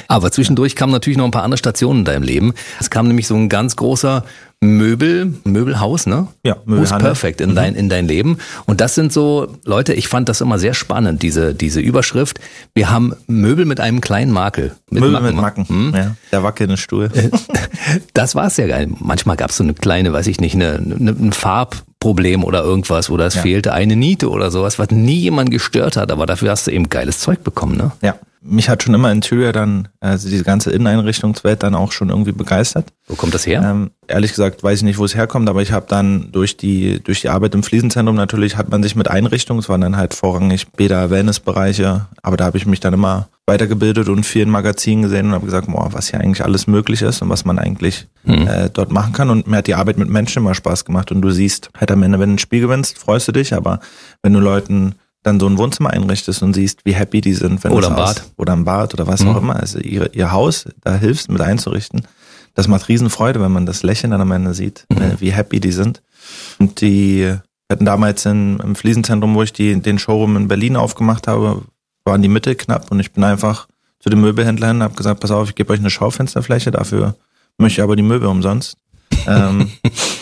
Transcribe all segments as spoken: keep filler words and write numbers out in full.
Aber zwischendurch kamen natürlich noch ein paar andere Stationen in deinem Leben. Es kam nämlich so ein ganz großer Möbel, Möbelhaus, ne? Ja, Möbelhaus Perfect in dein, in dein Leben. Und das sind so, Leute, ich fand das immer sehr spannend, diese, diese Überschrift. Wir haben Möbel mit einem kleinen Makel. Mit Möbel Macken, mit Macken, hm? Ja. Der wackelnde Stuhl. Das war's ja geil. Manchmal gab's so eine kleine, weiß ich nicht, eine, eine, ein Farbproblem oder irgendwas, oder es ja. fehlte eine Niete oder sowas, was nie jemand gestört hat, aber dafür hast du eben geiles Zeug bekommen, ne? Ja. Mich hat schon immer Interior dann, also diese ganze Inneneinrichtungswelt dann auch schon irgendwie begeistert. Wo kommt das her? Ähm, ehrlich gesagt weiß ich nicht, wo es herkommt, aber ich habe dann durch die durch die Arbeit im Fliesenzentrum natürlich hat man sich mit Einrichtungen, es waren dann halt vorrangig Bäder, Wellnessbereiche, aber da habe ich mich dann immer weitergebildet und viel in Magazinen gesehen und habe gesagt, boah, was hier eigentlich alles möglich ist und was man eigentlich mhm. äh, dort machen kann. Und mir hat die Arbeit mit Menschen immer Spaß gemacht und du siehst halt am Ende, wenn du ein Spiel gewinnst, freust du dich, aber wenn du Leuten dann so ein Wohnzimmer einrichtest und siehst, wie happy die sind. Wenn oder ein Bad. Aus, oder ein Bad oder was mhm. auch immer. Also ihre, ihr Haus, da hilfst mit einzurichten. Das macht Riesenfreude, wenn man das Lächeln dann am Ende sieht, mhm. wie happy die sind. Und die hatten damals in, im Fliesenzentrum, wo ich die, den Showroom in Berlin aufgemacht habe, waren die Mittel knapp und ich bin einfach zu den Möbelhändlern und habe gesagt, pass auf, ich gebe euch eine Schaufensterfläche, dafür möchte ich aber die Möbel umsonst. ähm,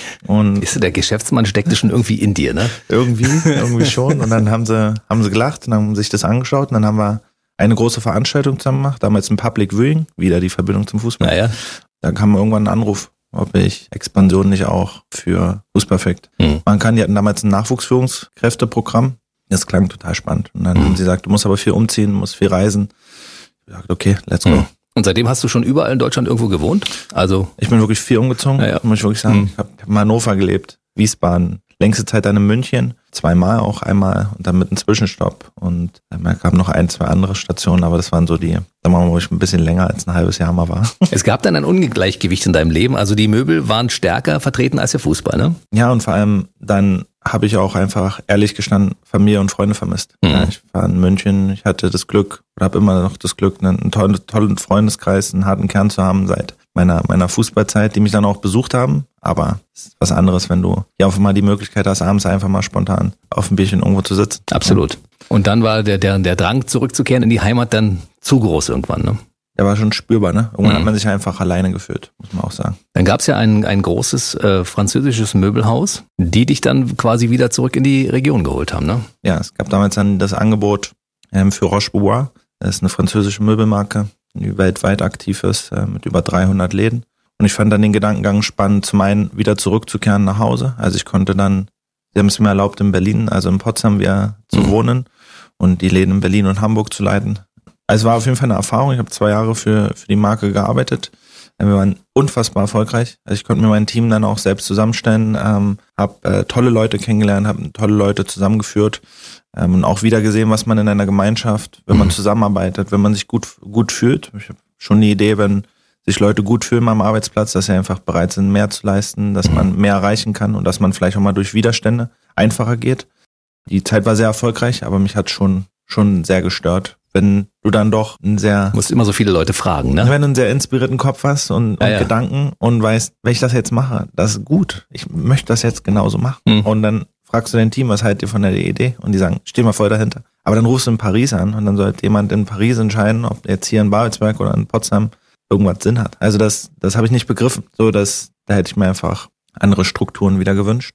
und ist der Geschäftsmann steckte schon irgendwie in dir, ne? Irgendwie, irgendwie schon. Und dann haben sie, haben sie gelacht und haben sich das angeschaut und dann haben wir eine große Veranstaltung zusammen gemacht, damals ein Public Viewing, wieder die Verbindung zum Fußball. Naja. Da kam irgendwann ein Anruf, ob ich Expansion nicht auch für Fußperfekt. Mhm. Man kann, die hatten damals ein Nachwuchsführungskräfteprogramm. Das klang total spannend. Und dann mhm. haben sie gesagt, du musst aber viel umziehen, du musst viel reisen. Ich gesagt, okay, let's go. Mhm. Und seitdem hast du schon überall in Deutschland irgendwo gewohnt? Also ich bin wirklich viel umgezogen, ja, ja. muss ich wirklich sagen. Mhm. Ich habe hab in Hannover gelebt, Wiesbaden, längste Zeit dann in München, zweimal auch, einmal und dann mit einem Zwischenstopp. Und da gab noch ein, zwei andere Stationen, aber das waren so die, da waren wir, wo ich ein bisschen länger als ein halbes Jahr mal war. Es gab dann ein Ungleichgewicht in deinem Leben, also die Möbel waren stärker vertreten als der Fußball, ne? Ja, und vor allem dann habe ich auch einfach, ehrlich gestanden, Familie und Freunde vermisst. Mhm. Ja, ich war in München, ich hatte das Glück, oder habe immer noch das Glück, einen tollen, tollen Freundeskreis, einen harten Kern zu haben seit meiner meiner Fußballzeit, die mich dann auch besucht haben. Aber es ist was anderes, wenn du ja einfach mal die Möglichkeit hast, abends einfach mal spontan auf ein Bierchen irgendwo zu sitzen. Absolut. Ja. Und dann war der, der, der Drang zurückzukehren in die Heimat dann zu groß irgendwann, ne? Der war schon spürbar, ne? Irgendwann mhm. hat man sich einfach alleine gefühlt, muss man auch sagen. Dann gab es ja ein, ein großes äh, französisches Möbelhaus, die dich dann quasi wieder zurück in die Region geholt haben, ne? Ja, es gab damals dann das Angebot ähm, für Roche-Bobois. Das ist eine französische Möbelmarke, die weltweit aktiv ist, äh, mit über dreihundert Läden. Und ich fand dann den Gedankengang spannend, zum einen wieder zurückzukehren nach Hause. Also ich konnte dann, sie haben es mir erlaubt, in Berlin, also in Potsdam wieder zu mhm. wohnen und die Läden in Berlin und Hamburg zu leiten. Also es war auf jeden Fall eine Erfahrung. Ich habe zwei Jahre für für die Marke gearbeitet. Wir waren unfassbar erfolgreich. Also ich konnte mir mein Team dann auch selbst zusammenstellen, ähm, habe äh, tolle Leute kennengelernt, habe tolle Leute zusammengeführt ähm, und auch wieder gesehen, was man in einer Gemeinschaft, wenn man zusammenarbeitet, wenn man sich gut gut fühlt. Ich habe schon die Idee, wenn sich Leute gut fühlen am Arbeitsplatz, dass sie einfach bereit sind, mehr zu leisten, dass man mehr erreichen kann und dass man vielleicht auch mal durch Widerstände einfacher geht. Die Zeit war sehr erfolgreich, aber mich hat schon schon sehr gestört, wenn du dann doch ein sehr... Du musst immer so viele Leute fragen, ne? Wenn du einen sehr inspirierten Kopf hast und, und ja, ja. Gedanken und weißt, wenn ich das jetzt mache, das ist gut. Ich möchte das jetzt genauso machen. Mhm. Und dann fragst du dein Team, was haltet ihr von der Idee? Und die sagen, steh mal voll dahinter. Aber dann rufst du in Paris an und dann sollte jemand in Paris entscheiden, ob jetzt hier in Babelsberg oder in Potsdam irgendwas Sinn hat. Also das das habe ich nicht begriffen. So, dass da hätte ich mir einfach andere Strukturen wieder gewünscht.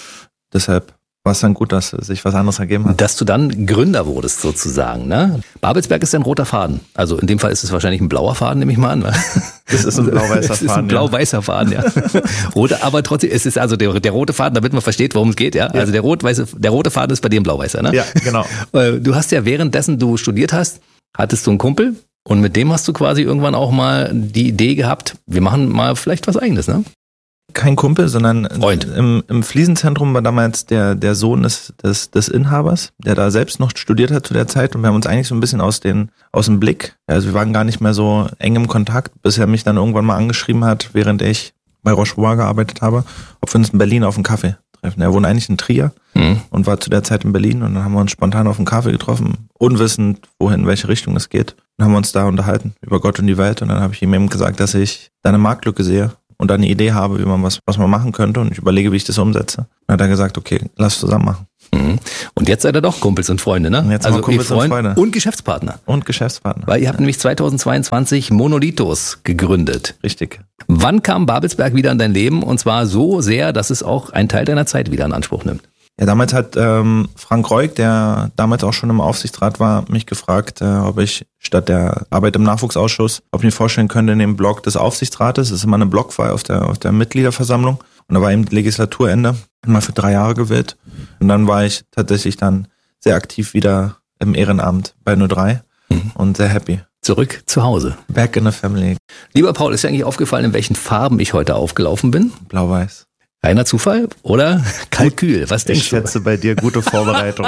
Deshalb war es dann gut, dass sich was anderes ergeben hat. Dass du dann Gründer wurdest sozusagen, ne? Babelsberg ist ja ein roter Faden. Also in dem Fall ist es wahrscheinlich ein blauer Faden, nehme ich mal an. Das ist ein blau-weißer Faden. Es ist ein blau-weißer Faden, ja. Rote, aber trotzdem, es ist also der, der rote Faden, damit man versteht, worum es geht, ja. Also der rot-weiße, der rote Faden ist bei dir ein blau-weißer, ne? Ja, genau. Du hast ja währenddessen du studiert hast, hattest du einen Kumpel und mit dem hast du quasi irgendwann auch mal die Idee gehabt, wir machen mal vielleicht was Eigenes, ne? Kein Kumpel, sondern Freund. Im, im Fliesenzentrum war damals der der Sohn des, des des Inhabers, der da selbst noch studiert hat zu der Zeit und wir haben uns eigentlich so ein bisschen aus den aus dem Blick, also wir waren gar nicht mehr so eng im Kontakt, bis er mich dann irgendwann mal angeschrieben hat, während ich bei Roche-Bobois gearbeitet habe, ob wir uns in Berlin auf einen Kaffee treffen. Er wohnt eigentlich in Trier mhm. und war zu der Zeit in Berlin und dann haben wir uns spontan auf einen Kaffee getroffen, unwissend, wohin, in welche Richtung es geht. Dann haben wir uns da unterhalten über Gott und die Welt und dann habe ich ihm eben gesagt, dass ich da eine Marktlücke sehe und dann eine Idee habe, wie man was, was man machen könnte und ich überlege, wie ich das umsetze. Dann hat er gesagt, okay, lass zusammen machen. Mhm. Und jetzt seid ihr doch Kumpels und Freunde, ne? Jetzt also Kumpels Freund und Freunde. Und Geschäftspartner. Und Geschäftspartner. Weil ihr habt nämlich zweitausendzweiundzwanzig Monolitos gegründet. Richtig. Wann kam Babelsberg wieder in dein Leben? Und zwar so sehr, dass es auch einen Teil deiner Zeit wieder in Anspruch nimmt. Ja, damals hat ähm, Frank Reuk, der damals auch schon im Aufsichtsrat war, mich gefragt, äh, ob ich statt der Arbeit im Nachwuchsausschuss, ob ich mir vorstellen könnte, in dem Blog des Aufsichtsrates, das ist immer eine Blockwahl auf der, auf der Mitgliederversammlung, und da war eben Legislaturende, mal für drei Jahre gewählt, und dann war ich tatsächlich dann sehr aktiv wieder im Ehrenamt bei null drei mhm. und sehr happy. Zurück zu Hause. Back in the family. Lieber Paul, ist dir eigentlich aufgefallen, in welchen Farben ich heute aufgelaufen bin? Blau-Weiß. Reiner Zufall oder Kalkül? Was denkst ich du? Ich schätze bei dir gute Vorbereitung.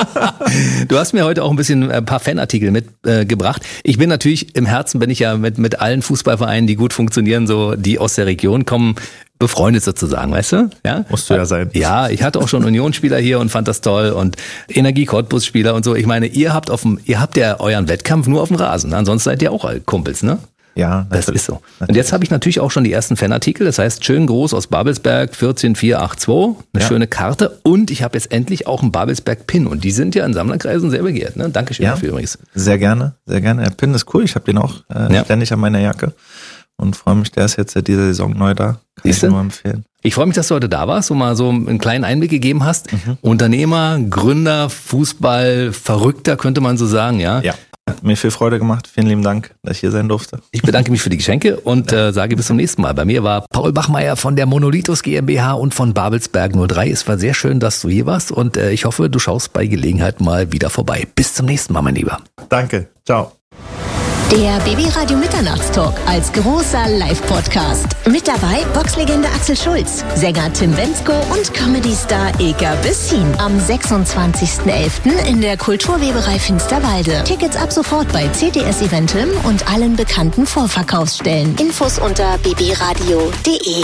Du hast mir heute auch ein bisschen ein paar Fanartikel mitgebracht. Äh, ich bin natürlich, im Herzen bin ich ja mit, mit allen Fußballvereinen, die gut funktionieren, so die aus der Region kommen, befreundet sozusagen, weißt du? Ja? Musst du ja sein. Ja, ich hatte auch schon Unionsspieler hier und fand das toll und Energie-Cottbus-Spieler und so. Ich meine, ihr habt auf dem, ihr habt ja euren Wettkampf nur auf dem Rasen. Ansonsten seid ihr auch Kumpels, ne? Ja, das ist so. Natürlich. Und jetzt habe ich natürlich auch schon die ersten Fanartikel. Das heißt, schön groß aus Babelsberg, vierzehn vier acht zwei, eine ja. schöne Karte. Und ich habe jetzt endlich auch einen Babelsberg-Pin. Und die sind ja in Sammlerkreisen sehr begehrt. Ne? Dankeschön ja, dafür übrigens. Sehr gerne, sehr gerne. Der Pin ist cool. Ich habe den auch äh, ja. ständig an meiner Jacke. Und freue mich, der ist jetzt seit dieser Saison neu da. Kann Siehst ich nur empfehlen. Ich freue mich, dass du heute da warst und mal so einen kleinen Einblick gegeben hast. Mhm. Unternehmer, Gründer, Fußball, Verrückter könnte man so sagen, ja? Ja. Hat mir viel Freude gemacht. Vielen lieben Dank, dass ich hier sein durfte. Ich bedanke mich für die Geschenke und äh, sage bis zum nächsten Mal. Bei mir war Paul Bachmeier von der Monolitos GmbH und von Babelsberg null drei. Es war sehr schön, dass du hier warst und äh, ich hoffe, du schaust bei Gelegenheit mal wieder vorbei. Bis zum nächsten Mal, mein Lieber. Danke. Ciao. Der B B Radio Mitternachtstalk als großer Live-Podcast. Mit dabei Boxlegende Axel Schulz, Sänger Tim Bendzko und Comedy-Star Ilka Bessin. Am sechsundzwanzigsten elften in der Kulturweberei Finsterwalde. Tickets ab sofort bei C T S Eventim und allen bekannten Vorverkaufsstellen. Infos unter b b radio punkt d e.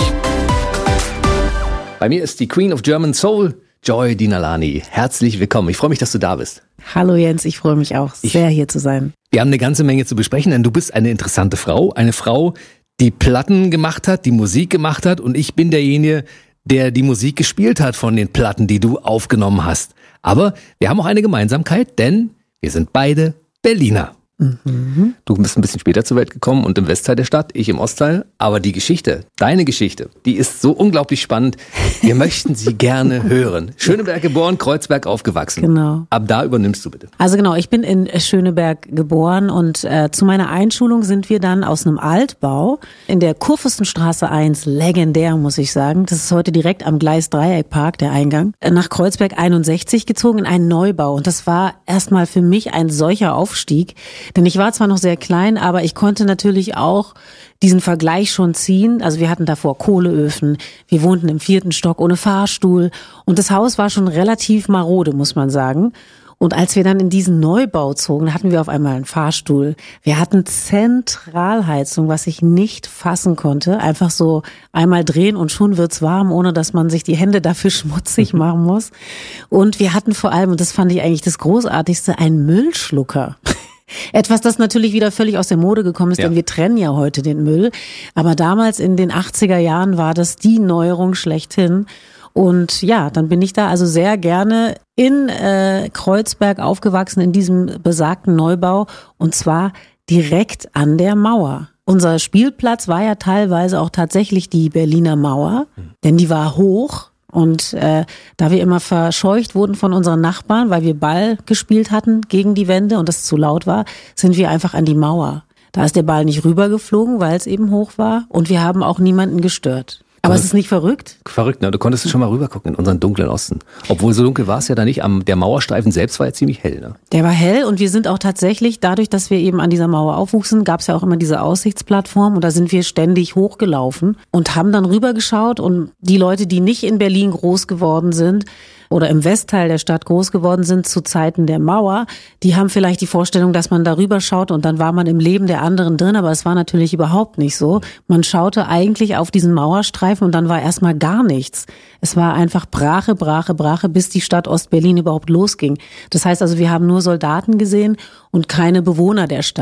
Bei mir ist die Queen of German Soul, Joy Dinalani. Herzlich willkommen. Ich freue mich, dass du da bist. Hallo Jens, ich freue mich auch sehr, ich, hier zu sein. Wir haben eine ganze Menge zu besprechen, denn du bist eine interessante Frau. Eine Frau, die Platten gemacht hat, die Musik gemacht hat. Und ich bin derjenige, der die Musik gespielt hat von den Platten, die du aufgenommen hast. Aber wir haben auch eine Gemeinsamkeit, denn wir sind beide Berliner. Mhm. Du bist ein bisschen später zur Welt gekommen und im Westteil der Stadt, ich im Ostteil. Aber die Geschichte, deine Geschichte, die ist so unglaublich spannend. Wir möchten sie gerne hören. Schöneberg geboren, Kreuzberg aufgewachsen. Genau. Ab da übernimmst du bitte. Also genau, ich bin in Schöneberg geboren und äh, zu meiner Einschulung sind wir dann aus einem Altbau in der Kurfürstenstraße eins, legendär muss ich sagen, das ist heute direkt am Gleis Dreieckpark, der Eingang, nach Kreuzberg einundsechzig gezogen in einen Neubau. Und das war erstmal für mich ein solcher Aufstieg. Denn ich war zwar noch sehr klein, aber ich konnte natürlich auch diesen Vergleich schon ziehen. Also wir hatten davor Kohleöfen, wir wohnten im vierten Stock ohne Fahrstuhl und das Haus war schon relativ marode, muss man sagen. Und als wir dann in diesen Neubau zogen, hatten wir auf einmal einen Fahrstuhl. Wir hatten Zentralheizung, was ich nicht fassen konnte. Einfach so einmal drehen und schon wird's warm, ohne dass man sich die Hände dafür schmutzig machen muss. Und wir hatten vor allem, und das fand ich eigentlich das Großartigste, einen Müllschlucker. Etwas, das natürlich wieder völlig aus der Mode gekommen ist, ja. Denn wir trennen ja heute den Müll. Aber damals in den achtziger Jahren war das die Neuerung schlechthin. Und ja, dann bin ich da also sehr gerne in äh, Kreuzberg aufgewachsen, in diesem besagten Neubau. Und zwar direkt an der Mauer. Unser Spielplatz war ja teilweise auch tatsächlich die Berliner Mauer, denn die war hoch. Und äh, da wir immer verscheucht wurden von unseren Nachbarn, weil wir Ball gespielt hatten gegen die Wände und das zu laut war, sind wir einfach an die Mauer. Da ist der Ball nicht rübergeflogen, weil es eben hoch war und wir haben auch niemanden gestört. Aber es ist nicht verrückt? Verrückt, ne? Du konntest schon mal rübergucken in unseren dunklen Osten. Obwohl so dunkel war es ja da nicht. Am, der Mauerstreifen selbst war ja ziemlich hell, ne? Der war hell und wir sind auch tatsächlich, dadurch, dass wir eben an dieser Mauer aufwuchsen, gab es ja auch immer diese Aussichtsplattform und da sind wir ständig hochgelaufen und haben dann rübergeschaut und die Leute, die nicht in Berlin groß geworden sind, oder im Westteil der Stadt groß geworden sind zu Zeiten der Mauer, die haben vielleicht die Vorstellung, dass man darüber schaut und dann war man im Leben der anderen drin, aber es war natürlich überhaupt nicht so. Man schaute eigentlich auf diesen Mauerstreifen und dann war erstmal gar nichts. Es war einfach Brache, Brache, Brache, bis die Stadt Ostberlin überhaupt losging. Das heißt also, wir haben nur Soldaten gesehen und keine Bewohner der Stadt.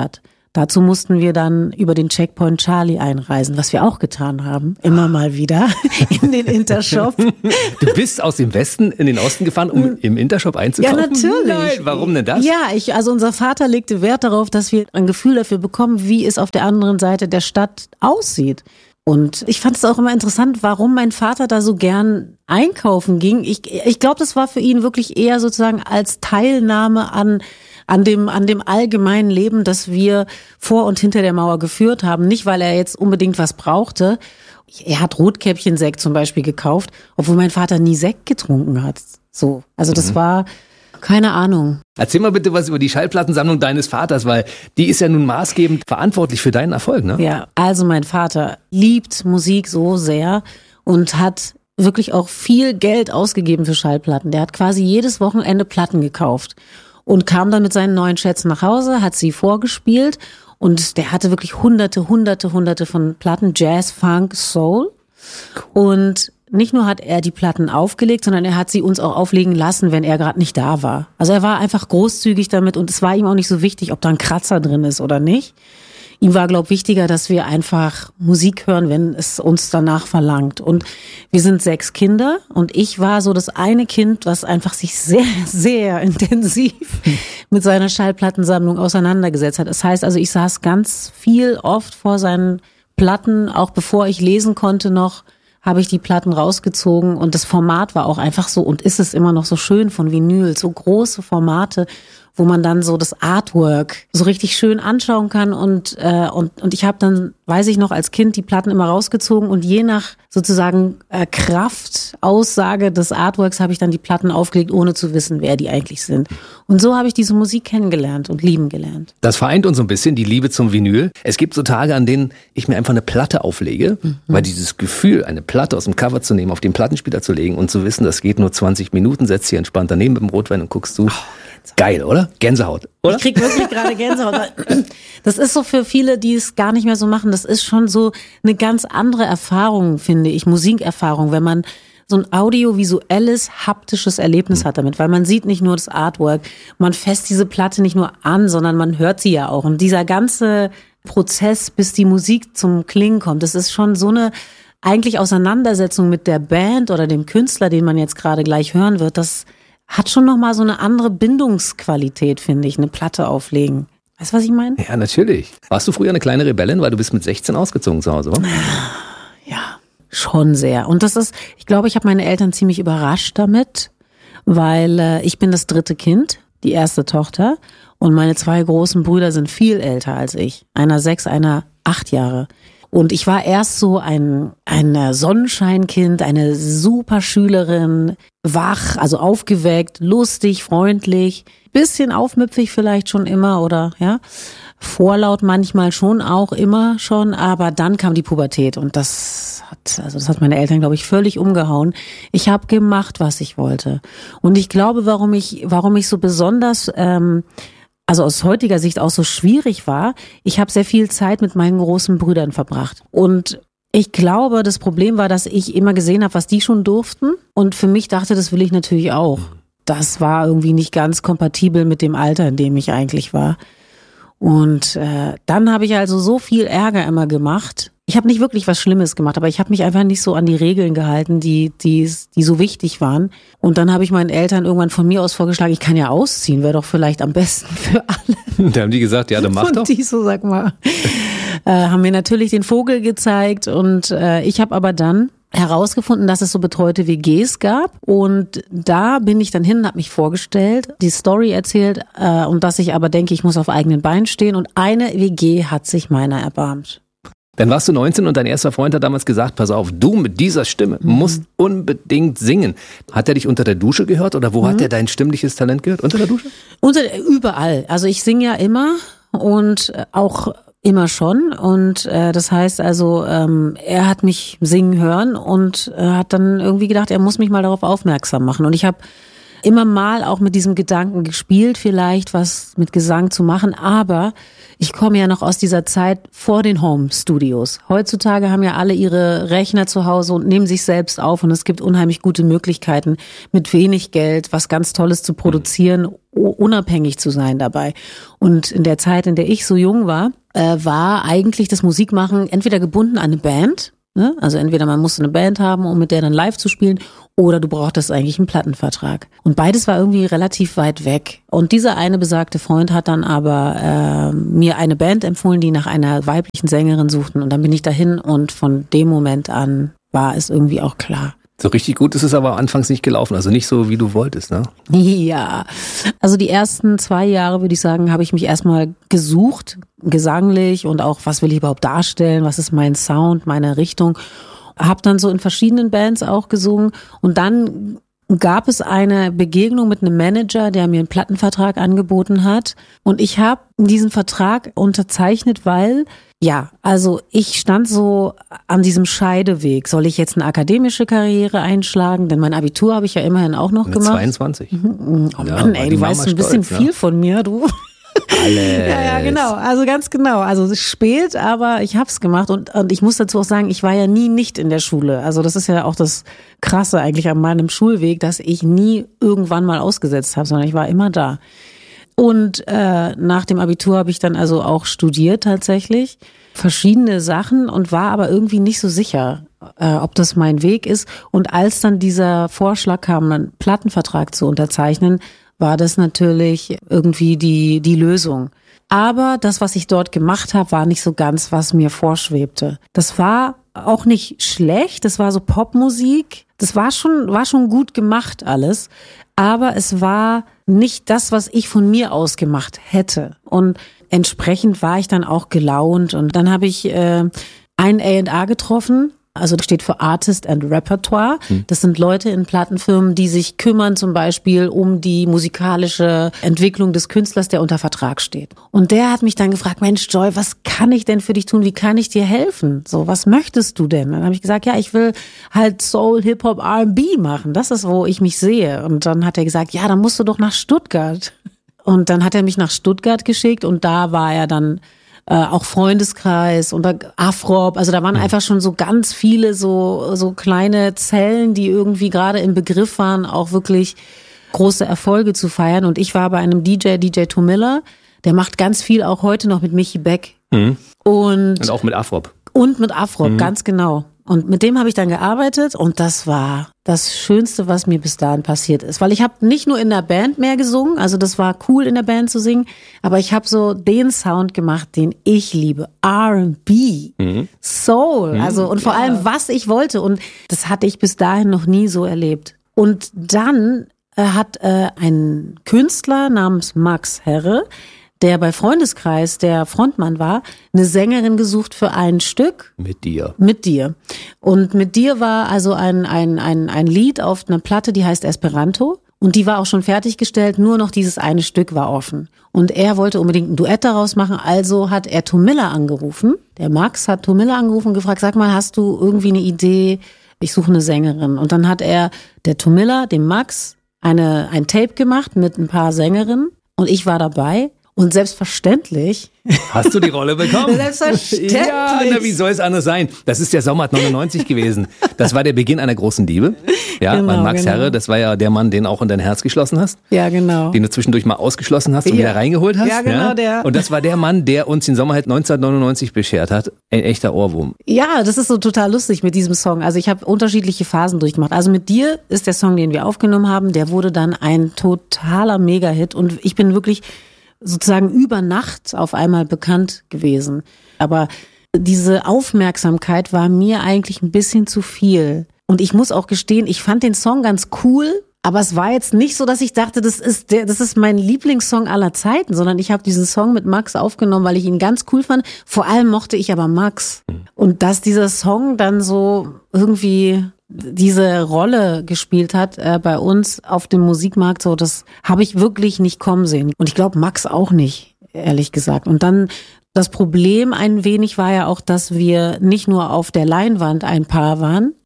Dazu mussten wir dann über den Checkpoint Charlie einreisen, was wir auch getan haben, immer mal wieder in den Intershop. Du bist aus dem Westen in den Osten gefahren, um im Intershop einzukaufen? Ja, natürlich. Nein, warum denn das? Ja, ich, also unser Vater legte Wert darauf, dass wir ein Gefühl dafür bekommen, wie es auf der anderen Seite der Stadt aussieht. Und ich fand es auch immer interessant, warum mein Vater da so gern einkaufen ging. Ich, ich glaube, das war für ihn wirklich eher sozusagen als Teilnahme an an dem an dem allgemeinen Leben, das wir vor und hinter der Mauer geführt haben. Nicht, weil er jetzt unbedingt was brauchte. Er hat Rotkäppchensekt zum Beispiel gekauft, obwohl mein Vater nie Sekt getrunken hat. So, also das mhm. war keine Ahnung. Erzähl mal bitte was über die Schallplattensammlung deines Vaters, weil die ist ja nun maßgebend verantwortlich für deinen Erfolg, ne? Ja, also mein Vater liebt Musik so sehr und hat wirklich auch viel Geld ausgegeben für Schallplatten. Der hat quasi jedes Wochenende Platten gekauft und kam dann mit seinen neuen Schätzen nach Hause, hat sie vorgespielt und der hatte wirklich hunderte, hunderte, hunderte von Platten, Jazz, Funk, Soul. Und nicht nur hat er die Platten aufgelegt, sondern er hat sie uns auch auflegen lassen, wenn er gerade nicht da war. Also er war einfach großzügig damit und es war ihm auch nicht so wichtig, ob da ein Kratzer drin ist oder nicht. Ihm war, glaube ich, wichtiger, dass wir einfach Musik hören, wenn es uns danach verlangt. Und wir sind sechs Kinder und ich war so das eine Kind, was einfach sich sehr, sehr intensiv mit seiner Schallplattensammlung auseinandergesetzt hat. Das heißt also, ich saß ganz viel oft vor seinen Platten, auch bevor ich lesen konnte noch, habe ich die Platten rausgezogen und das Format war auch einfach so und ist es immer noch so schön von Vinyl, so große Formate, wo man dann so das Artwork so richtig schön anschauen kann und äh, und und ich habe dann, weiß ich noch, als Kind die Platten immer rausgezogen und je nach sozusagen äh, Kraft, Aussage des Artworks habe ich dann die Platten aufgelegt, ohne zu wissen, wer die eigentlich sind. Und so habe ich diese Musik kennengelernt und lieben gelernt. Das vereint uns so ein bisschen, die Liebe zum Vinyl. Es gibt so Tage, an denen ich mir einfach eine Platte auflege, mhm. weil dieses Gefühl, eine Platte aus dem Cover zu nehmen, auf den Plattenspieler zu legen und zu wissen, das geht nur zwanzig Minuten, setzt hier entspannt daneben mit dem Rotwein und guckst zu. Oh, geil, oder? Gänsehaut, oder? Ich krieg wirklich gerade Gänsehaut. Das ist so für viele, die es gar nicht mehr so machen, das ist schon so eine ganz andere Erfahrung, finde ich, Musikerfahrung, wenn man so ein audiovisuelles, haptisches Erlebnis hat damit, weil man sieht nicht nur das Artwork, man fasst diese Platte nicht nur an, sondern man hört sie ja auch. Und dieser ganze Prozess, bis die Musik zum Klingen kommt, das ist schon so eine eigentlich Auseinandersetzung mit der Band oder dem Künstler, den man jetzt gerade gleich hören wird, das hat schon nochmal so eine andere Bindungsqualität, finde ich, eine Platte auflegen. Weißt du, was ich meine? Ja, natürlich. Warst du früher eine kleine Rebellin, weil du bist mit sechzehn ausgezogen zu Hause, oder? Ja, schon sehr. Und das ist, ich glaube, ich habe meine Eltern ziemlich überrascht damit, weil äh, ich bin das dritte Kind, die erste Tochter und meine zwei großen Brüder sind viel älter als ich. Einer sechs, einer acht Jahre. Und ich war erst so ein, ein Sonnenscheinkind, eine super Schülerin, wach, also aufgeweckt, lustig, freundlich, bisschen aufmüpfig vielleicht schon immer oder ja, vorlaut manchmal schon auch immer schon, aber dann kam die Pubertät und das hat, also das hat meine Eltern, glaube ich, völlig umgehauen. Ich habe gemacht, was ich wollte. Und ich glaube, warum ich, warum ich so besonders ähm, also aus heutiger Sicht auch so schwierig war, ich habe sehr viel Zeit mit meinen großen Brüdern verbracht. Und ich glaube, das Problem war, dass ich immer gesehen habe, was die schon durften. Und für mich dachte, das will ich natürlich auch. Das war irgendwie nicht ganz kompatibel mit dem Alter, in dem ich eigentlich war. Und äh, dann habe ich also so viel Ärger immer gemacht. Ich habe nicht wirklich was Schlimmes gemacht, aber ich habe mich einfach nicht so an die Regeln gehalten, die die die so wichtig waren. Und dann habe ich meinen Eltern irgendwann von mir aus vorgeschlagen, ich kann ja ausziehen, wäre doch vielleicht am besten für alle. Da haben die gesagt, ja, dann mach und doch. Und die so, sag mal, äh, haben mir natürlich den Vogel gezeigt und äh, ich habe aber dann herausgefunden, dass es so betreute W Gs gab und da bin ich dann hin und habe mich vorgestellt, die Story erzählt äh, und dass ich aber denke, ich muss auf eigenen Beinen stehen und eine W G hat sich meiner erbarmt. Dann warst du neunzehn und dein erster Freund hat damals gesagt, pass auf, du mit dieser Stimme mhm. musst unbedingt singen. Hat er dich unter der Dusche gehört oder wo mhm. hat er dein stimmliches Talent gehört? Unter der Dusche? Unter, überall. Also ich singe ja immer und auch immer schon und äh, das heißt also, ähm, er hat mich singen hören und äh, hat dann irgendwie gedacht, er muss mich mal darauf aufmerksam machen und ich habe immer mal auch mit diesem Gedanken gespielt, vielleicht was mit Gesang zu machen, aber ich komme ja noch aus dieser Zeit vor den Home-Studios. Heutzutage haben ja alle ihre Rechner zu Hause und nehmen sich selbst auf und es gibt unheimlich gute Möglichkeiten, mit wenig Geld was ganz Tolles zu produzieren, unabhängig zu sein dabei. Und in der Zeit, in der ich so jung war, äh, war eigentlich das Musikmachen entweder gebunden an eine Band, ne? Also entweder man musste eine Band haben, um mit der dann live zu spielen, oder du brauchtest eigentlich einen Plattenvertrag. Und beides war irgendwie relativ weit weg. Und dieser eine besagte Freund hat dann aber äh, mir eine Band empfohlen, die nach einer weiblichen Sängerin suchten. Und dann bin ich dahin und von dem Moment an war es irgendwie auch klar. So richtig gut ist es aber anfangs nicht gelaufen, also nicht so, wie du wolltest, ne? Ja, also die ersten zwei Jahre, würde ich sagen, habe ich mich erstmal gesucht, gesanglich und auch, was will ich überhaupt darstellen, was ist mein Sound, meine Richtung. Habe dann so in verschiedenen Bands auch gesungen und dann gab es eine Begegnung mit einem Manager, der mir einen Plattenvertrag angeboten hat und ich habe diesen Vertrag unterzeichnet, weil, ja, also ich stand so an diesem Scheideweg. Soll ich jetzt eine akademische Karriere einschlagen? Denn mein Abitur habe ich ja immerhin auch noch Mit gemacht. zweiundzwanzig. Mhm. Oh ja, Mann, ey, du weißt ein bisschen stolz, viel ne? von mir, du. Alles. Ja, ja, genau. Also ganz genau. Also es ist spät, aber ich hab's gemacht und, und ich muss dazu auch sagen, ich war ja nie nicht in der Schule. Also das ist ja auch das Krasse eigentlich an meinem Schulweg, dass ich nie irgendwann mal ausgesetzt habe, sondern ich war immer da. Und äh, nach dem Abitur habe ich dann also auch studiert tatsächlich, verschiedene Sachen und war aber irgendwie nicht so sicher, äh, ob das mein Weg ist. Und als dann dieser Vorschlag kam, einen Plattenvertrag zu unterzeichnen, war das natürlich irgendwie die die Lösung. Aber das, was ich dort gemacht habe, war nicht so ganz, was mir vorschwebte. Das war auch nicht schlecht, das war so Popmusik. Das war schon war schon gut gemacht alles, aber es war nicht das, was ich von mir aus gemacht hätte. Und entsprechend war ich dann auch gelaunt und dann habe ich äh, einen A and R getroffen. Also das steht für Artist and Repertoire. Das sind Leute in Plattenfirmen, die sich kümmern zum Beispiel um die musikalische Entwicklung des Künstlers, der unter Vertrag steht. Und der hat mich dann gefragt, Mensch Joy, was kann ich denn für dich tun? Wie kann ich dir helfen? So, was möchtest du denn? Dann habe ich gesagt, ja, ich will halt Soul, Hip-Hop, R and B machen. Das ist, wo ich mich sehe. Und dann hat er gesagt, ja, dann musst du doch nach Stuttgart. Und dann hat er mich nach Stuttgart geschickt und da war er dann Äh, auch Freundeskreis und Afrop, also da waren mhm. einfach schon so ganz viele so so kleine Zellen, die irgendwie gerade im Begriff waren, auch wirklich große Erfolge zu feiern. Und ich war bei einem D J, D J Tomilla, der macht ganz viel auch heute noch mit Michi Beck. Mhm. Und, und auch mit Afrop. Und mit Afrop, mhm. ganz genau. Und mit dem habe ich dann gearbeitet und das war das Schönste, was mir bis dahin passiert ist. Weil ich habe nicht nur in der Band mehr gesungen, also das war cool in der Band zu singen, aber ich habe so den Sound gemacht, den ich liebe. R and B, mhm. Soul, also und vor ja. allem, was ich wollte. Und das hatte ich bis dahin noch nie so erlebt. Und dann äh, hat äh, ein Künstler namens Max Herre, der bei Freundeskreis der Frontmann war, eine Sängerin gesucht für ein Stück. Mit dir. Mit dir. Und mit dir war also ein, ein, ein, ein Lied auf einer Platte, die heißt Esperanto. Und die war auch schon fertiggestellt, nur noch dieses eine Stück war offen. Und er wollte unbedingt ein Duett daraus machen, also hat er Tomilla angerufen. Der Max hat Tomilla angerufen und gefragt, sag mal, hast du irgendwie eine Idee? Ich suche eine Sängerin. Und dann hat er der Tomilla, dem Max, eine, ein Tape gemacht mit ein paar Sängerinnen. Und ich war dabei. Und selbstverständlich. Hast du die Rolle bekommen? Selbstverständlich. Ja, na, wie soll es anders sein? Das ist der Sommer neunundneunzig gewesen. Das war der Beginn einer großen Liebe. Ja, genau, mein Max genau. Herre, das war ja der Mann, den auch in dein Herz geschlossen hast. Ja, genau. Den du zwischendurch mal ausgeschlossen hast und ja. wieder reingeholt hast. Ja, genau, ja? der. Und das war der Mann, der uns den Sommer halt neunzehnhundertneunundneunzig beschert hat. Ein echter Ohrwurm. Ja, das ist so total lustig mit diesem Song. Also ich habe unterschiedliche Phasen durchgemacht. Also mit dir ist der Song, den wir aufgenommen haben, der wurde dann ein totaler Mega-Hit. Und ich bin wirklich sozusagen über Nacht auf einmal bekannt gewesen. Aber diese Aufmerksamkeit war mir eigentlich ein bisschen zu viel. Und ich muss auch gestehen, ich fand den Song ganz cool, aber es war jetzt nicht so, dass ich dachte, das ist der, das ist mein Lieblingssong aller Zeiten, sondern ich habe diesen Song mit Max aufgenommen, weil ich ihn ganz cool fand. Vor allem mochte ich aber Max. Und dass dieser Song dann so irgendwie diese Rolle gespielt hat äh, bei uns auf dem Musikmarkt, so das habe ich wirklich nicht kommen sehen. Und ich glaube Max auch nicht, ehrlich gesagt. Und dann das Problem ein wenig war ja auch, dass wir nicht nur auf der Leinwand ein Paar waren,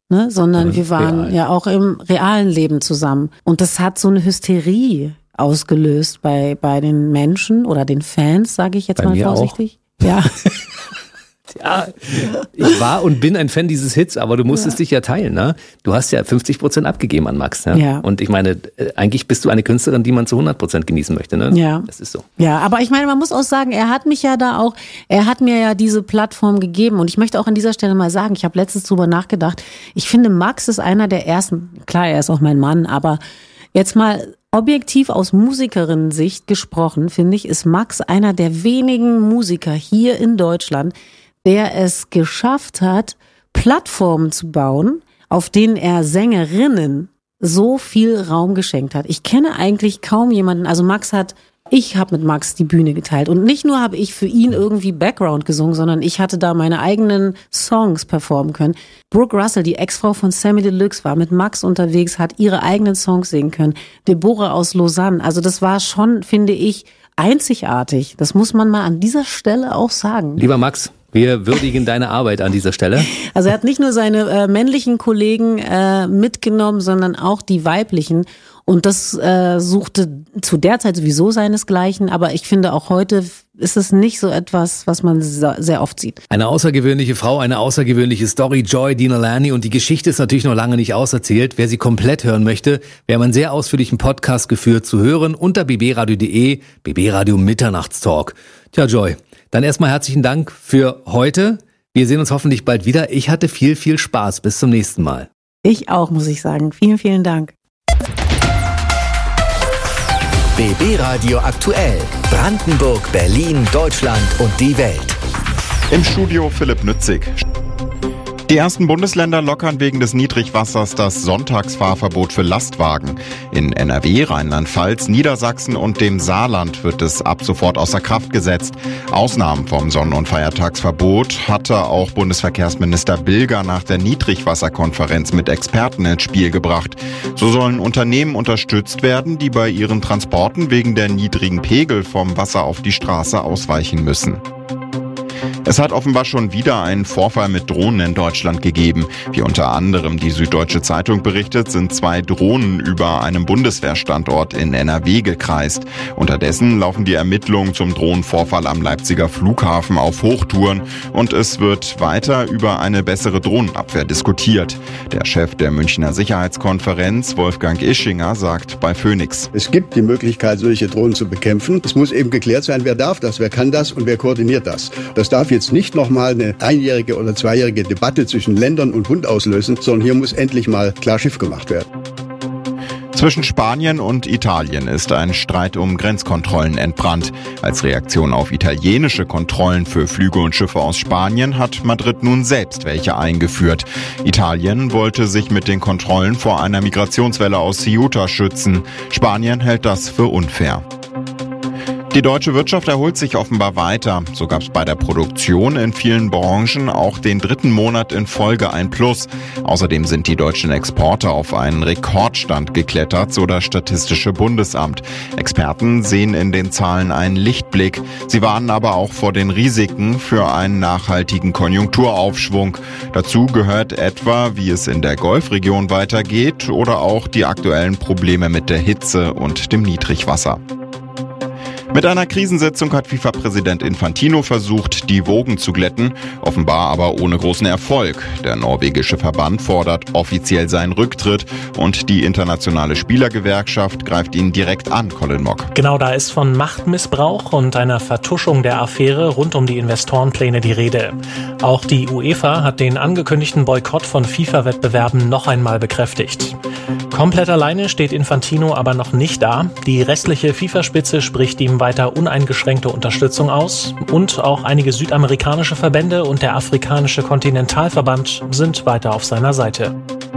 ne? Sondern Mhm, wir waren real. ja auch im realen Leben zusammen. Und das hat so eine Hysterie ausgelöst bei, bei den Menschen oder den Fans, sage ich jetzt Bei mal mir vorsichtig. Ja. Ja, ich war und bin ein Fan dieses Hits, aber du musstest Ja. dich ja teilen, ne? Du hast ja fünfzig Prozent abgegeben an Max, ja? Ja. Und ich meine, äh, eigentlich bist du eine Künstlerin, die man zu hundert Prozent genießen möchte, ne? Ja. Das ist so. Ja, aber ich meine, man muss auch sagen, er hat mich ja da auch, er hat mir ja diese Plattform gegeben und ich möchte auch an dieser Stelle mal sagen, ich habe letztens drüber nachgedacht, ich finde, Max ist einer der ersten, klar, er ist auch mein Mann, aber jetzt mal objektiv aus Musikerinnen-Sicht gesprochen, finde ich, ist Max einer der wenigen Musiker hier in Deutschland, der es geschafft hat, Plattformen zu bauen, auf denen er Sängerinnen so viel Raum geschenkt hat. Ich kenne eigentlich kaum jemanden, also Max hat, ich habe mit Max die Bühne geteilt und nicht nur habe ich für ihn irgendwie Background gesungen, sondern ich hatte da meine eigenen Songs performen können. Brooke Russell, die Ex-Frau von Samy Deluxe, war mit Max unterwegs, hat ihre eigenen Songs singen können. Deborah aus Lausanne, also das war schon, finde ich, einzigartig. Das muss man mal an dieser Stelle auch sagen. Lieber Max, wir würdigen deine Arbeit an dieser Stelle. Also er hat nicht nur seine äh, männlichen Kollegen äh, mitgenommen, sondern auch die weiblichen. Und das äh, suchte zu der Zeit sowieso seinesgleichen. Aber ich finde, auch heute ist es nicht so etwas, was man sehr oft sieht. Eine außergewöhnliche Frau, eine außergewöhnliche Story, Joy Dina Lani. Und die Geschichte ist natürlich noch lange nicht auserzählt. Wer sie komplett hören möchte, wir haben einen sehr ausführlichen Podcast geführt zu hören unter b b radio punkt de, B B Radio Mitternachtstalk. Tja, Joy, dann erstmal herzlichen Dank für heute. Wir sehen uns hoffentlich bald wieder. Ich hatte viel, viel Spaß. Bis zum nächsten Mal. Ich auch, muss ich sagen. Vielen, vielen Dank. B B Radio aktuell. Brandenburg, Berlin, Deutschland und die Welt. Im Studio Philipp Nützig. Die ersten Bundesländer lockern wegen des Niedrigwassers das Sonntagsfahrverbot für Lastwagen. In N R W, Rheinland-Pfalz, Niedersachsen und dem Saarland wird es ab sofort außer Kraft gesetzt. Ausnahmen vom Sonn- und Feiertagsverbot hatte auch Bundesverkehrsminister Bilger nach der Niedrigwasserkonferenz mit Experten ins Spiel gebracht. So sollen Unternehmen unterstützt werden, die bei ihren Transporten wegen der niedrigen Pegel vom Wasser auf die Straße ausweichen müssen. Es hat offenbar schon wieder einen Vorfall mit Drohnen in Deutschland gegeben. Wie unter anderem die Süddeutsche Zeitung berichtet, sind zwei Drohnen über einem Bundeswehrstandort in N R W gekreist. Unterdessen laufen die Ermittlungen zum Drohnenvorfall am Leipziger Flughafen auf Hochtouren und es wird weiter über eine bessere Drohnenabwehr diskutiert. Der Chef der Münchner Sicherheitskonferenz, Wolfgang Ischinger, sagt bei Phoenix: Es gibt die Möglichkeit, solche Drohnen zu bekämpfen. Es muss eben geklärt sein, wer darf das, wer kann das und wer koordiniert das. Das darf jetzt nicht nochmal eine einjährige oder zweijährige Debatte zwischen Ländern und Bund auslösen, sondern hier muss endlich mal klar Schiff gemacht werden. Zwischen Spanien und Italien ist ein Streit um Grenzkontrollen entbrannt. Als Reaktion auf italienische Kontrollen für Flüge und Schiffe aus Spanien hat Madrid nun selbst welche eingeführt. Italien wollte sich mit den Kontrollen vor einer Migrationswelle aus Ceuta schützen. Spanien hält das für unfair. Die deutsche Wirtschaft erholt sich offenbar weiter. So gab es bei der Produktion in vielen Branchen auch den dritten Monat in Folge ein Plus. Außerdem sind die deutschen Exporte auf einen Rekordstand geklettert, so das Statistische Bundesamt. Experten sehen in den Zahlen einen Lichtblick. Sie warnen aber auch vor den Risiken für einen nachhaltigen Konjunkturaufschwung. Dazu gehört etwa, wie es in der Golfregion weitergeht oder auch die aktuellen Probleme mit der Hitze und dem Niedrigwasser. Mit einer Krisensitzung hat FIFA-Präsident Infantino versucht, die Wogen zu glätten, offenbar aber ohne großen Erfolg. Der norwegische Verband fordert offiziell seinen Rücktritt und die internationale Spielergewerkschaft greift ihn direkt an, Colin Mock. Genau, da ist von Machtmissbrauch und einer Vertuschung der Affäre rund um die Investorenpläne die Rede. Auch die UEFA hat den angekündigten Boykott von FIFA-Wettbewerben noch einmal bekräftigt. Komplett alleine steht Infantino aber noch nicht da. Die restliche FIFA-Spitze spricht ihm weiter uneingeschränkte Unterstützung aus und auch einige südamerikanische Verbände und der afrikanische Kontinentalverband sind weiter auf seiner Seite.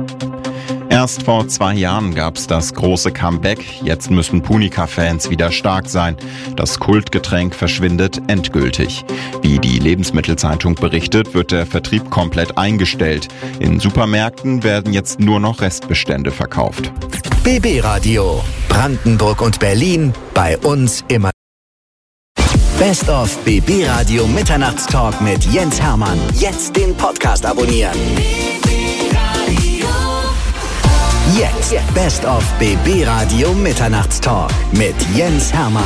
Erst vor zwei Jahren gab es das große Comeback. Jetzt müssen Punica-Fans wieder stark sein. Das Kultgetränk verschwindet endgültig. Wie die Lebensmittelzeitung berichtet, wird der Vertrieb komplett eingestellt. In Supermärkten werden jetzt nur noch Restbestände verkauft. B B Radio. Brandenburg und Berlin. Bei uns immer. Best of B B Radio Mitternachtstalk mit Jens Hermann. Jetzt den Podcast abonnieren. Jetzt Best of B B Radio Mitternachtstalk mit Jens Hermann.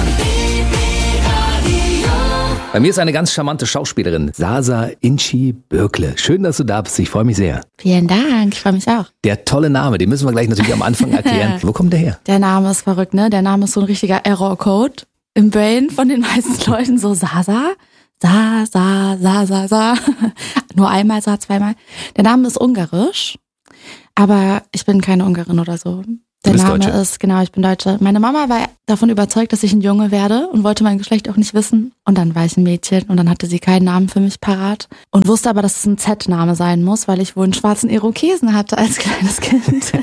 Bei mir ist eine ganz charmante Schauspielerin, Sasa Inci Bürkle. Schön, dass du da bist. Ich freue mich sehr. Vielen Dank, ich freue mich auch. Der tolle Name, den müssen wir gleich natürlich am Anfang erklären. Wo kommt der her? Der Name ist verrückt, ne? Der Name ist so ein richtiger Error-Code im Brain von den meisten Leuten. So Sasa, Sa, Sa, Sa, Sa, Sa. Nur einmal, Sa, zweimal. Der Name ist ungarisch, aber ich bin keine Ungarin oder so. Der Name Deutsche. ist, genau, ich bin Deutsche. Meine Mama war davon überzeugt, dass ich ein Junge werde und wollte mein Geschlecht auch nicht wissen. Und dann war ich ein Mädchen und dann hatte sie keinen Namen für mich parat und wusste aber, dass es ein Z-Name sein muss, weil ich wohl einen schwarzen Irokesen hatte als kleines Kind.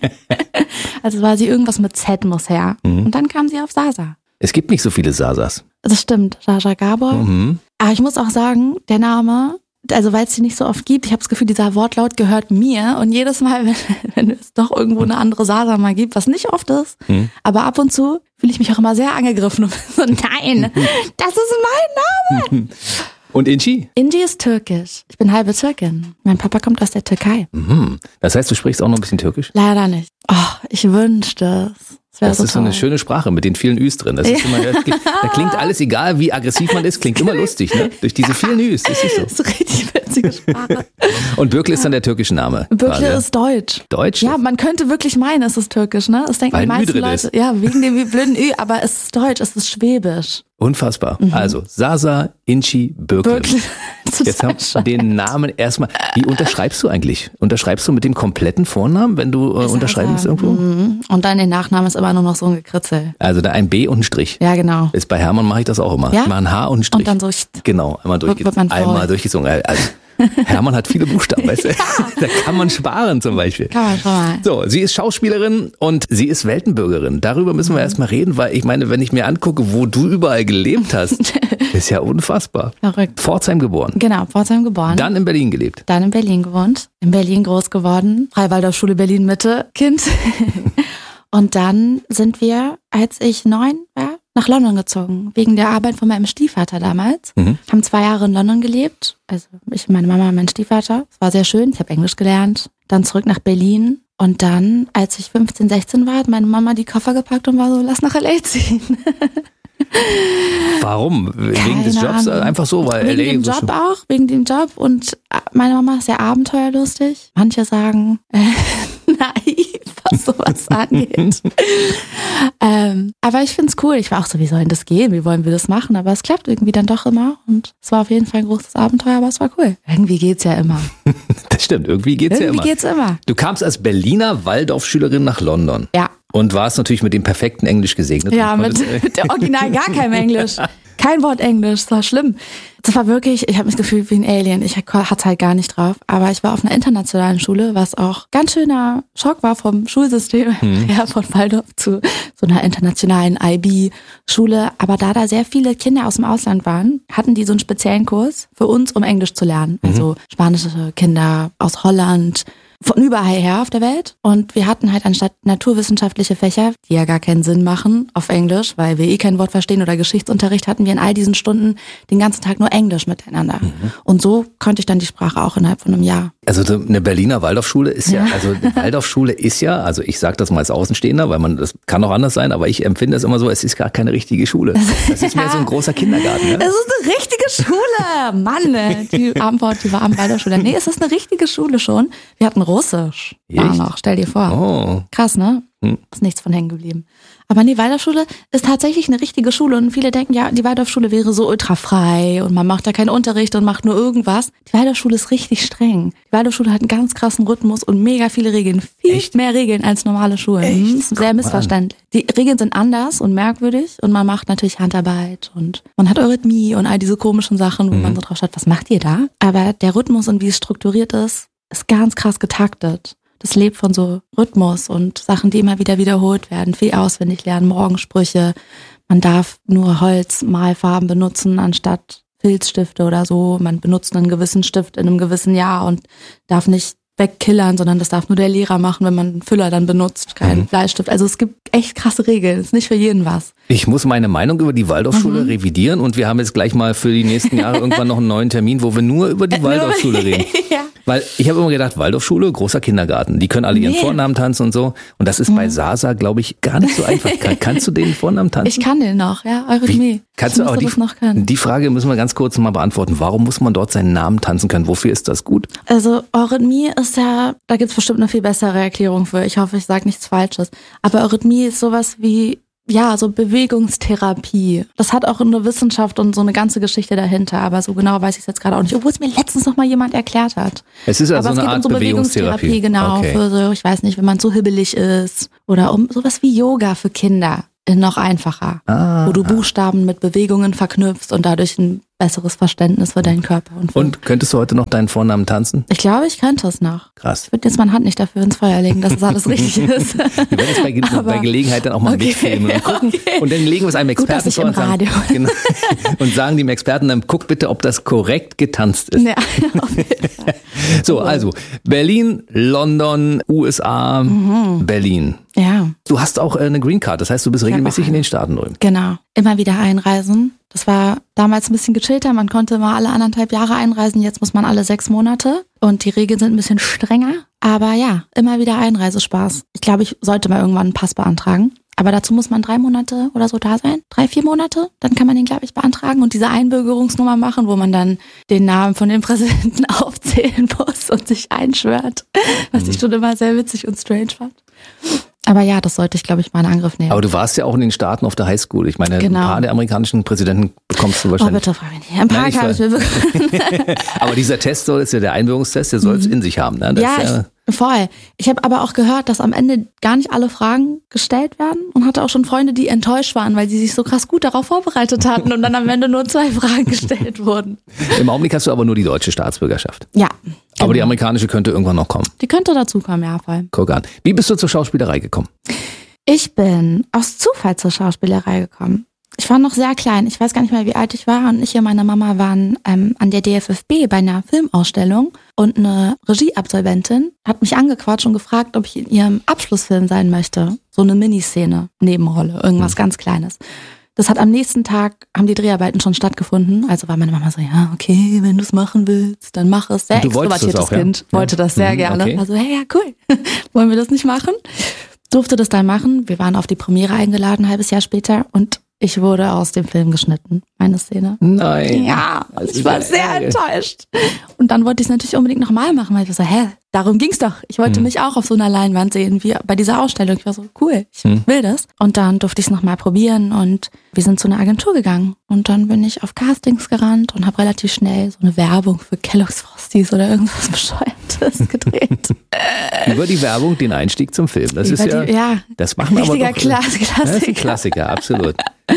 Also war sie irgendwas mit Z muss her. Mhm. Und dann kam sie auf Sasa. Es gibt nicht so viele Sasas. Das stimmt, Sasa Gabor. Mhm. Aber ich muss auch sagen, der Name... Also weil es die nicht so oft gibt, ich habe das Gefühl, dieser Wortlaut gehört mir und jedes Mal, wenn, wenn es doch irgendwo eine andere Sasa mal gibt, was nicht oft ist, hm. aber ab und zu fühle ich mich auch immer sehr angegriffen und so, nein, das ist mein Name. Und Inci? Inci ist türkisch. Ich bin halbe Türkin. Mein Papa kommt aus der Türkei. Mhm. Das heißt, du sprichst auch noch ein bisschen Türkisch? Leider nicht. Oh, ich wünschte es. Das, das so ist so eine schöne Sprache mit den vielen Üs drin. Das ist immer, das klingt, da klingt alles, egal wie aggressiv man ist, klingt immer lustig, ne? Durch diese vielen Üs. Das ist so. Das ist eine richtig witzige Sprache. Und Bürkle ist dann der türkische Name. Bürkle ist deutsch. Deutsch? Ja, man könnte wirklich meinen, es ist türkisch, ne? Das denken die meisten Leute. Ist. Ja, wegen dem blöden Ü, aber es ist deutsch, es ist schwäbisch. Unfassbar. Mhm. Also, Sasa Inci Bürkle. Bürkle. Jetzt haben wir den Namen erstmal. Wie unterschreibst du eigentlich? Unterschreibst du mit dem kompletten Vornamen, wenn du äh, unterschreiben willst irgendwo? Mhm. Und dann den Nachnamen ist immer nur noch so ein Gekritzel. Also da ein B und ein Strich. Ja, genau. Ist bei Hermann mache ich das auch immer. Ja? Mal ein H und ein Strich. Und dann so. Genau, einmal, durchge einmal durchgezogen. Also, Hermann hat viele Buchstaben, weißt du? Ja. Da kann man sparen zum Beispiel. Kann man schon mal. So, sie ist Schauspielerin und sie ist Weltenbürgerin. Darüber müssen wir mhm. erstmal reden, weil ich meine, wenn ich mir angucke, wo du überall gelebt hast, ist ja unfassbar. Verrückt. Pforzheim geboren. Genau, Pforzheim geboren. Dann in Berlin gelebt. Dann in Berlin gewohnt. In Berlin groß geworden. Freiwaldorfschule Berlin Mitte, Kind. Und dann sind wir, als ich neun war, nach London gezogen, wegen der Arbeit von meinem Stiefvater damals. Mhm. Haben zwei Jahre in London gelebt, also ich, meine Mama und mein Stiefvater. Es war sehr schön, ich habe Englisch gelernt. Dann zurück nach Berlin und dann, als ich fünfzehn, sechzehn war, hat meine Mama die Koffer gepackt und war so, lass nach L A ziehen. Warum? Wegen Keine des Jobs? Ahnung. Einfach so, weil wegen L A dem so Job auch, wegen dem Job und meine Mama ist sehr abenteuerlustig. Manche sagen äh, naiv, was sowas angeht. ähm, aber ich find's cool. Ich war auch so, wie soll denn das gehen? Wie wollen wir das machen? Aber es klappt irgendwie dann doch immer und es war auf jeden Fall ein großes Abenteuer, aber es war cool. Irgendwie geht's ja immer. Das stimmt, irgendwie geht's irgendwie ja immer. Irgendwie geht's immer. Du kamst als Berliner Waldorfschülerin nach London. Ja. Und warst natürlich mit dem perfekten Englisch gesegnet. Ja, mit, mit der Original gar keinem Englisch. Kein Wort Englisch, das war schlimm. Das war wirklich, ich habe mich gefühlt wie ein Alien. Ich hatte halt gar nicht drauf. Aber ich war auf einer internationalen Schule, was auch ganz schöner Schock war vom Schulsystem. Mhm. Ja, von Waldorf zu so einer internationalen I B-Schule. Aber da da sehr viele Kinder aus dem Ausland waren, hatten die so einen speziellen Kurs für uns, um Englisch zu lernen. Mhm. Also spanische Kinder aus Holland, von überall her auf der Welt. Und wir hatten halt anstatt naturwissenschaftliche Fächer, die ja gar keinen Sinn machen, auf Englisch, weil wir eh kein Wort verstehen oder Geschichtsunterricht, hatten wir in all diesen Stunden den ganzen Tag nur Englisch miteinander. Mhm. Und so konnte ich dann die Sprache auch innerhalb von einem Jahr. Also eine Berliner Waldorfschule ist ja, ja also eine Waldorfschule ist ja, also ich sage das mal als Außenstehender, weil man, das kann auch anders sein, aber ich empfinde es immer so, es ist gar keine richtige Schule. Das ist mehr so ein großer Kindergarten. Ne? Es ist eine richtige Schule, Mann, die Abendwort, die war am Waldorfschule. Nee, es ist eine richtige Schule schon. Wir hatten Russisch. War noch, stell dir vor. Oh. Krass, ne? Hm. Ist nichts von hängen geblieben. Aber nee, Waldorfschule ist tatsächlich eine richtige Schule und viele denken, ja, die Waldorfschule wäre so ultra frei und man macht da keinen Unterricht und macht nur irgendwas. Die Waldorfschule ist richtig streng. Die Waldorfschule hat einen ganz krassen Rhythmus und mega viele Regeln. Viel Echt? mehr Regeln als normale Schulen. Echt? Sehr missverständlich. Die Regeln sind anders und merkwürdig und man macht natürlich Handarbeit und man hat Eurythmie und all diese komischen Sachen, wo mhm. man so drauf schaut, was macht ihr da? Aber der Rhythmus und wie es strukturiert ist, ist ganz krass getaktet. Das lebt von so Rhythmus und Sachen, die immer wieder wiederholt werden. Viel auswendig lernen, Morgensprüche. Man darf nur Holzmalfarben benutzen anstatt Filzstifte oder so. Man benutzt einen gewissen Stift in einem gewissen Jahr und darf nicht wegkillern, sondern das darf nur der Lehrer machen, wenn man einen Füller dann benutzt, keinen mhm. Bleistift. Also es gibt echt krasse Regeln. Ist nicht für jeden was. Ich muss meine Meinung über die Waldorfschule Mhm. revidieren und wir haben jetzt gleich mal für die nächsten Jahre irgendwann noch einen neuen Termin, wo wir nur über die Waldorfschule reden. Ja. Weil ich habe immer gedacht, Waldorfschule, großer Kindergarten, die können alle ihren Nee. Vornamen tanzen und so. Und das ist bei Sasa, glaube ich, gar nicht so einfach. Kann, kannst du den Vornamen tanzen? Ich kann den noch, ja, Eurythmie. Kannst ich du auch müsste die, das noch können. die Frage müssen wir ganz kurz mal beantworten. Warum muss man dort seinen Namen tanzen können? Wofür ist das gut? Also Eurythmie ist ja, da gibt's bestimmt eine viel bessere Erklärung für. Ich hoffe, ich sage nichts Falsches. Aber Eurythmie ist sowas wie, ja, so Bewegungstherapie. Das hat auch eine Wissenschaft und so eine ganze Geschichte dahinter. Aber so genau weiß ich es jetzt gerade auch nicht. Obwohl es mir letztens noch mal jemand erklärt hat. Es ist also Aber es eine geht Art um so Bewegungstherapie. Bewegungstherapie, genau. Okay. Für so, ich weiß nicht, wenn man zu hibbelig ist. Oder um sowas wie Yoga für Kinder. Noch einfacher. Ah. Wo du Buchstaben mit Bewegungen verknüpfst und dadurch ein besseres Verständnis für deinen Körper. Und, für Und könntest du heute noch deinen Vornamen tanzen? ich glaube, ich könnte es noch. Krass. Ich würde jetzt meine Hand nicht dafür ins Feuer legen, dass es alles richtig ist. Wir werden es bei, Ge Aber- bei Gelegenheit dann auch mal Okay, mitfilmen und gucken. okay. Und dann legen wir es einem Gut, dass Experten ich vor im und sagen, Radio. genau, und sagen dem Experten dann, guck bitte, ob das korrekt getanzt ist. Ja, auf jeden Fall. So, also Berlin, London, U S A, Berlin. Ja, Du hast auch äh, eine Green Card, das heißt, du bist regelmäßig auch in den Staaten drüben. genau. Immer wieder einreisen. Das war damals ein bisschen gechillter. Man konnte mal alle anderthalb Jahre einreisen. Jetzt muss man alle sechs Monate. Und die Regeln sind ein bisschen strenger. Aber ja, immer wieder Einreisespaß. Ich glaube, ich sollte mal irgendwann einen Pass beantragen. Aber dazu muss man drei Monate oder so da sein. Drei, vier Monate. Dann kann man den, glaube ich, beantragen und diese Einbürgerungsnummer machen, wo man dann den Namen von dem Präsidenten aufzählen muss und sich einschwört. Was ich schon immer sehr witzig und strange fand. Aber ja, das sollte ich, glaube ich, mal in Angriff nehmen. Aber du warst ja auch in den Staaten auf der Highschool. Ich meine, Genau. ein paar der amerikanischen Präsidenten bekommst du Oh, wahrscheinlich. bitte frag mich nicht. Ein paar Nein, ich habe ich mir bekommen. Aber dieser Test soll, ist ja der Einbürgerungstest, der soll es in sich haben. Ne? Das Ja, ist ja ich, voll. Ich habe aber auch gehört, dass am Ende gar nicht alle Fragen gestellt werden und hatte auch schon Freunde, die enttäuscht waren, weil sie sich so krass gut darauf vorbereitet hatten und dann am Ende nur zwei Fragen gestellt wurden. Im Augenblick hast du aber nur die deutsche Staatsbürgerschaft. Ja. Aber die genau. amerikanische könnte irgendwann noch kommen. Die könnte dazukommen, ja, voll. Guck an. Wie bist du zur Schauspielerei gekommen? Ich bin aus Zufall zur Schauspielerei gekommen. Ich war noch sehr klein. Ich weiß gar nicht mehr, wie alt ich war. Und ich und meine Mama waren ähm, an der D F F B bei einer Filmausstellung. Und eine Regieabsolventin hat mich angequatscht und gefragt, ob ich in ihrem Abschlussfilm sein möchte. So eine Miniszene, Nebenrolle, irgendwas Hm. ganz Kleines. Das hat am nächsten Tag, haben die Dreharbeiten schon stattgefunden. Also war meine Mama so, ja, okay, wenn du es machen willst, dann mach es. Sehr Und du wolltest das extrovertiertes auch, ja? Kind. Ja. Wollte das sehr Mhm, gerne. okay. Also, hey, ja, cool. Wollen wir das nicht machen? Durfte das dann machen. Wir waren auf die Premiere eingeladen, ein halbes Jahr später. Und ich wurde aus dem Film geschnitten, meine Szene. Nein. Ja, Das ich ist war ja sehr ärgerlich. enttäuscht. Und dann wollte ich es natürlich unbedingt nochmal machen, weil ich war so, hä, darum ging's doch. Ich wollte Hm. mich auch auf so einer Leinwand sehen, wie bei dieser Ausstellung. Ich war so, cool, ich Hm. will das. Und dann durfte ich es nochmal probieren und wir sind zu einer Agentur gegangen. Und dann bin ich auf Castings gerannt und habe relativ schnell so eine Werbung für Kellogg's Frosties oder irgendwas Bescheuertes gedreht. Über die Werbung den Einstieg zum Film. Das ist Über ja, die- ja, das machen wir aber richtiger doch. Klass- Ja, das ist ein Klassiker. Klassiker, absolut.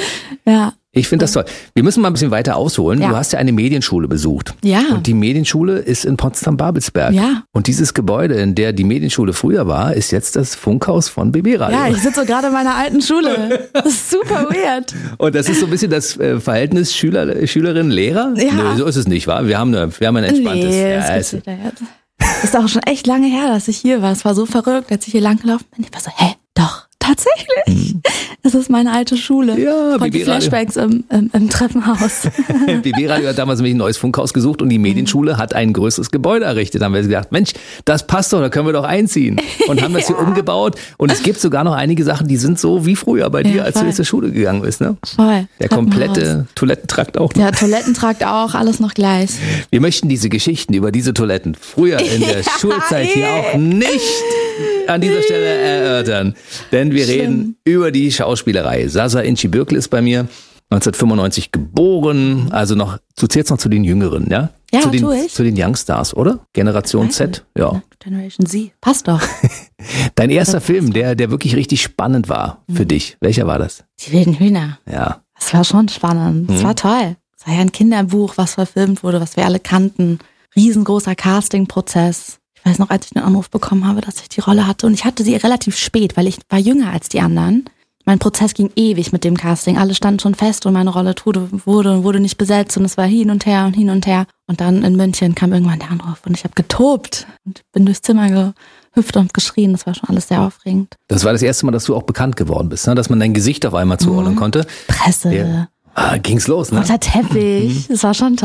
Ja. Ich finde das toll. Wir müssen mal ein bisschen weiter ausholen. Ja. Du hast ja eine Medienschule besucht. Ja. Und die Medienschule ist in Potsdam-Babelsberg. Ja. Und dieses Gebäude, in der die Medienschule früher war, ist jetzt das Funkhaus von B B Radio. Ja, ich sitze so gerade in meiner alten Schule. Das ist super weird. Und das ist so ein bisschen das äh, Verhältnis Schüler, Schülerin, Lehrer? Ja. Nö, so ist es nicht, wahr? Wir haben, eine, wir haben ein entspanntes. Nee, ja, das es, gibt's nicht jetzt. Das ist auch schon echt lange her, dass ich hier war. Es war so verrückt, als ich hier langgelaufen bin. Ich war so, hä, doch, tatsächlich. Das ist meine alte Schule. Ja, Voll die B B Radio. Flashbacks im, im, im Treppenhaus. B B Radio hat damals nämlich ein neues Funkhaus gesucht und die Medienschule hat ein größeres Gebäude errichtet. Da haben wir gedacht, Mensch, das passt doch, da können wir doch einziehen. Und haben das hier umgebaut. Und es gibt sogar noch einige Sachen, die sind so wie früher bei dir, Ja, als du voll. jetzt zur Schule gegangen bist. Ne? Voll. Der Treppenhaus. komplette Toilettentrakt auch noch. Der Toilettentrakt auch, alles noch gleich. Wir möchten diese Geschichten über diese Toiletten früher in der Ja, Schulzeit hier eh. auch nicht an dieser Stelle erörtern. Denn wir Schlimm. reden über die Schauspielerei. Sasa Inci Birkel ist bei mir, neunzehnhundertfünfundneunzig geboren, also noch, du zählst noch zu den Jüngeren, ja? Ja, zu den, tu ich. Zu den Youngstars, oder? Generation Weiß Z, ja. Generation Z. Passt doch. Dein erster Film, der, der wirklich richtig spannend war für dich, welcher war das? Die wilden Hühner. Ja. Das war schon spannend. Das Mhm. war toll. Es war ja ein Kinderbuch, was verfilmt wurde, was wir alle kannten. Riesengroßer Castingprozess. Ich weiß noch, als ich den Anruf bekommen habe, dass ich die Rolle hatte. Und ich hatte sie relativ spät, weil ich war jünger als die anderen. Mein Prozess ging ewig mit dem Casting. Alle standen schon fest und meine Rolle wurde, wurde und wurde nicht besetzt. Und es war hin und her und hin und her. Und dann in München kam irgendwann der Anruf und ich habe getobt und bin durchs Zimmer gehüpft und geschrien. Das war schon alles sehr aufregend. Das war das erste Mal, dass du auch bekannt geworden bist, ne? Dass man dein Gesicht auf einmal zuordnen konnte. Presse, Ja. Ah, ging's los, ne? roter Teppich. Das war schon toll.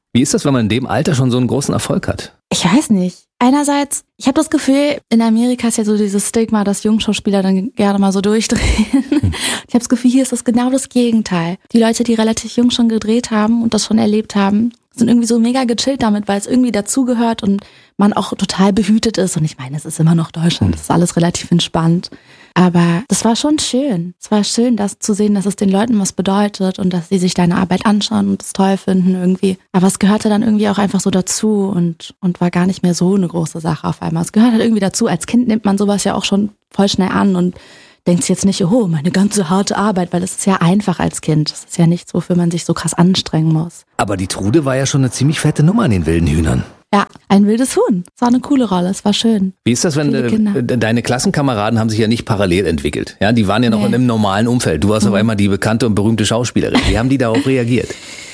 Wie ist das, wenn man in dem Alter schon so einen großen Erfolg hat? Ich weiß nicht. Einerseits, ich habe das Gefühl, in Amerika ist ja so dieses Stigma, dass Jungschauspieler dann gerne mal so durchdrehen. Hm. Ich habe das Gefühl, hier ist das genau das Gegenteil. Die Leute, die relativ jung schon gedreht haben und das schon erlebt haben, sind irgendwie so mega gechillt damit, weil es irgendwie dazugehört und man auch total behütet ist. Und ich meine, es ist immer noch Deutschland, es ist alles relativ entspannt. Aber das war schon schön. Es war schön, das zu sehen, dass es den Leuten was bedeutet und dass sie sich deine Arbeit anschauen und es toll finden irgendwie. Aber es gehörte dann irgendwie auch einfach so dazu und, und war gar nicht mehr so eine große Sache auf einmal. Es gehört halt irgendwie dazu. Als Kind nimmt man sowas ja auch schon voll schnell an und denkt sich jetzt nicht, oh, meine ganze harte Arbeit, weil es ist ja einfach als Kind. Das ist ja nichts, wofür man sich so krass anstrengen muss. Aber die Trude war ja schon eine ziemlich fette Nummer an den wilden Hühnern. Ja, ein wildes Huhn. Es war eine coole Rolle, es war schön. Wie ist das, wenn de, deine Klassenkameraden haben sich ja nicht parallel entwickelt? Ja, die waren ja noch nee. in einem normalen Umfeld. Du warst mhm. auf einmal die bekannte und berühmte Schauspielerin. Wie haben die darauf reagiert?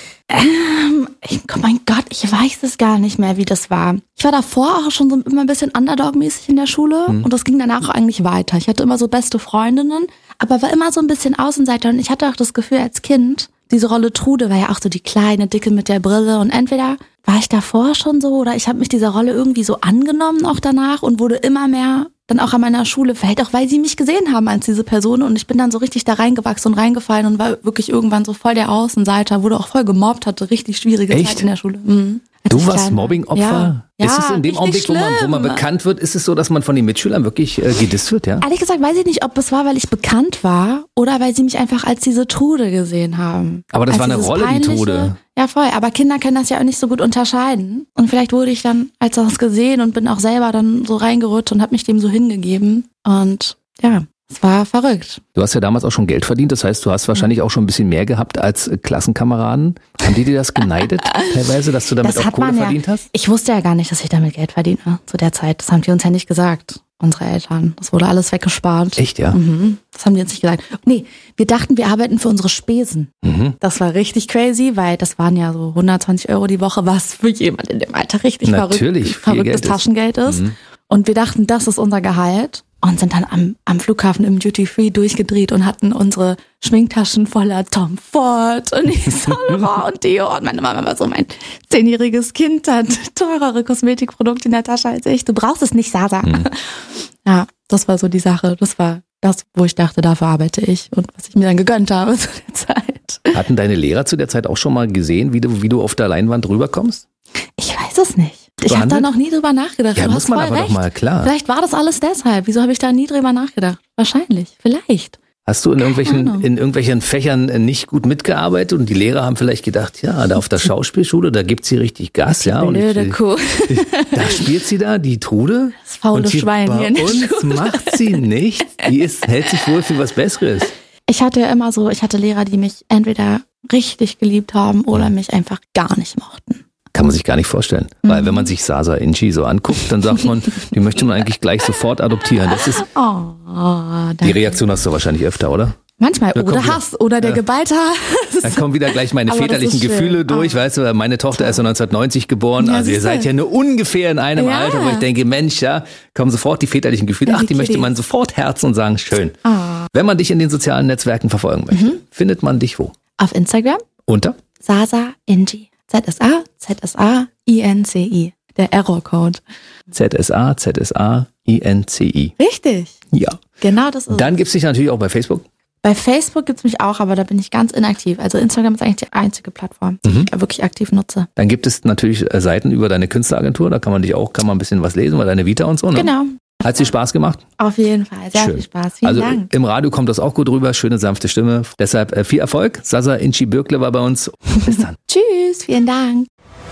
Ähm, ich, oh mein Gott, ich weiß es gar nicht mehr, wie das war. Ich war davor auch schon so immer ein bisschen Underdog-mäßig in der Schule mhm. und das ging danach auch eigentlich weiter. Ich hatte immer so beste Freundinnen, aber war immer so ein bisschen Außenseiter und ich hatte auch das Gefühl als Kind, diese Rolle Trude war ja auch so die kleine, dicke mit der Brille und entweder war ich davor schon so oder ich habe mich dieser Rolle irgendwie so angenommen auch danach und wurde immer mehr dann auch an meiner Schule, vielleicht auch, weil sie mich gesehen haben als diese Person und ich bin dann so richtig da reingewachsen und reingefallen und war wirklich irgendwann so voll der Außenseiter, wurde auch voll gemobbt, hatte richtig schwierige Echt? Zeit in der Schule. Mhm. Du warst Mobbing-Opfer? Ja. Ist es in dem ja, Augenblick, wo man, wo man bekannt wird, ist es so, dass man von den Mitschülern wirklich äh, gedisst wird, ja? Ehrlich gesagt weiß ich nicht, ob es war, weil ich bekannt war oder weil sie mich einfach als diese Trude gesehen haben. Aber das als war eine Rolle, peinliche, die Trude. Ja, voll. Aber Kinder können das ja auch nicht so gut unterscheiden. Und vielleicht wurde ich dann als das gesehen und bin auch selber dann so reingerutscht und habe mich dem so hingegeben. Und ja, es war verrückt. Du hast ja damals auch schon Geld verdient, das heißt, du hast wahrscheinlich auch schon ein bisschen mehr gehabt als Klassenkameraden. Haben die dir das geneidet teilweise, dass du damit das auch Kohle ja, verdient hast? Ich wusste ja gar nicht, dass ich damit Geld verdiene zu der Zeit. Das haben die uns ja nicht gesagt, unsere Eltern. Das wurde alles weggespart. Echt, ja? Mhm. Das haben die uns nicht gesagt. Nee, wir dachten, wir arbeiten für unsere Spesen. Mhm. Das war richtig crazy, weil das waren ja so hundertzwanzig Euro die Woche, was für jemand in dem Alter richtig Natürlich, verrückt, verrücktes Geld Taschengeld ist. ist. Mhm. Und wir dachten, das ist unser Gehalt. Und sind dann am, am Flughafen im Duty Free durchgedreht und hatten unsere Schminktaschen voller Tom Ford und Yves Saint Laurent und Deo. Und meine Mama war so, mein zehnjähriges Kind hat teurere Kosmetikprodukte in der Tasche als ich. Du brauchst es nicht, Sasa. Mhm. Ja, das war so die Sache. Das war das, wo ich dachte, dafür arbeite ich und was ich mir dann gegönnt habe zu der Zeit. Hatten deine Lehrer zu der Zeit auch schon mal gesehen, wie du, wie du auf der Leinwand rüberkommst? Ich weiß es nicht. Ich habe da noch nie drüber nachgedacht. Ja, du muss hast man voll aber recht. doch mal, klar. Vielleicht war das alles deshalb. Wieso habe ich da nie drüber nachgedacht? Wahrscheinlich, vielleicht. Hast du in irgendwelchen, in irgendwelchen Fächern nicht gut mitgearbeitet und die Lehrer haben vielleicht gedacht, ja, da auf der Schauspielschule, da gibt sie richtig Gas, ja. Und blöde ich, Kuh. Da spielt sie da, die Trude. Das faule und hier Schwein bei hier in der uns Schule. macht sie nichts. Die ist, hält sich wohl für was Besseres. Ich hatte ja immer so, ich hatte Lehrer, die mich entweder richtig geliebt haben oder mich einfach gar nicht mochten. Kann man sich gar nicht vorstellen. Mhm. Weil wenn man sich Sasa Inci so anguckt, dann sagt man, die möchte man eigentlich gleich sofort adoptieren. Das ist oh, die Reaktion hast du wahrscheinlich öfter, oder? Manchmal. Da oder Hass wieder, oder der ja. geballte Hass. Dann kommen wieder gleich meine Aber väterlichen Gefühle schön. durch. Oh. Weißt du, meine Tochter ist ja neunzehnhundertneunzig geboren. Ja, also ihr seid ja nur ungefähr in einem ja. Alter, wo ich denke, Mensch, ja, kommen sofort die väterlichen Gefühle. Ja, Ach, die, die möchte man sofort herzen und sagen, schön. Oh. Wenn man dich in den sozialen Netzwerken verfolgen möchte, mhm. findet man dich wo? Auf Instagram. Unter? Sasa Inci. Z S A, Z S A, I N C I. Der Error-Code. Z S A, Z S A, I N C I. Richtig. Ja. Genau das ist Dann gibt's dich natürlich auch bei Facebook. Bei Facebook gibt's mich auch, aber da bin ich ganz inaktiv. Also Instagram ist eigentlich die einzige Plattform, die mhm. ich wirklich aktiv nutze. Dann gibt es natürlich Seiten über deine Künstleragentur. Da kann man dich auch, kann man ein bisschen was lesen, über deine Vita und so. Ne? Genau. Hat dir Spaß gemacht? Auf jeden Fall. Sehr Schön. viel Spaß. Vielen also Dank. Im Radio kommt das auch gut rüber. Schöne, sanfte Stimme. Deshalb äh, viel Erfolg. Sasa Inci Bürkle war bei uns. Bis dann. Tschüss. Vielen Dank.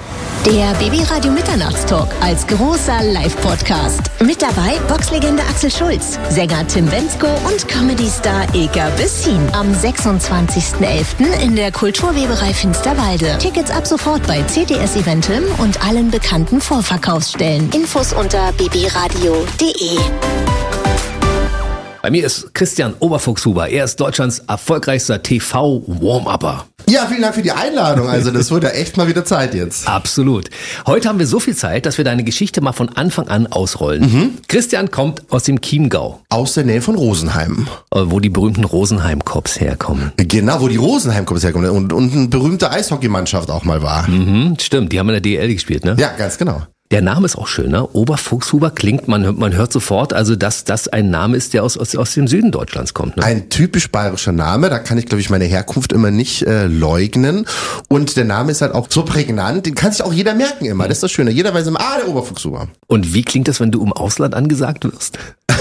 Der Babyradio Mitternachtstalk als großer Live-Podcast. Mit dabei Boxlegende Axel Schulz, Sänger Tim Bendzko und Comedy-Star Eka Bessin. Am sechsundzwanzigsten elften in der Kulturweberei Finsterwalde. Tickets ab sofort bei C D S Eventim und allen bekannten Vorverkaufsstellen. Infos unter babyradio punkt de. Bei mir ist Christian Oberfuchshuber. Er ist Deutschlands erfolgreichster T V-Warm-Upper. Ja, vielen Dank für die Einladung. Also das wird ja echt mal wieder Zeit jetzt. Absolut. Heute haben wir so viel Zeit, dass wir deine Geschichte mal von Anfang an ausrollen. Mhm. Christian kommt aus dem Chiemgau. Aus der Nähe von Rosenheim. Wo die berühmten Rosenheim-Cops herkommen. Genau, wo die Rosenheim-Cops herkommen. Und, und eine berühmte Eishockeymannschaft auch mal war. Mhm, stimmt, die haben in der D L gespielt, ne? Ja, ganz genau. Der Name ist auch schön, ne? Oberfuchshuber klingt, man, man hört sofort, also dass das ein Name ist, der aus, aus, aus dem Süden Deutschlands kommt. Ne? Ein typisch bayerischer Name, da kann ich, glaube ich, meine Herkunft immer nicht äh, leugnen. Und der Name ist halt auch so prägnant, den kann sich auch jeder merken immer. Das ist das Schöne. Jeder weiß immer, ah, der Oberfuchshuber. Und wie klingt das, wenn du im Ausland angesagt wirst?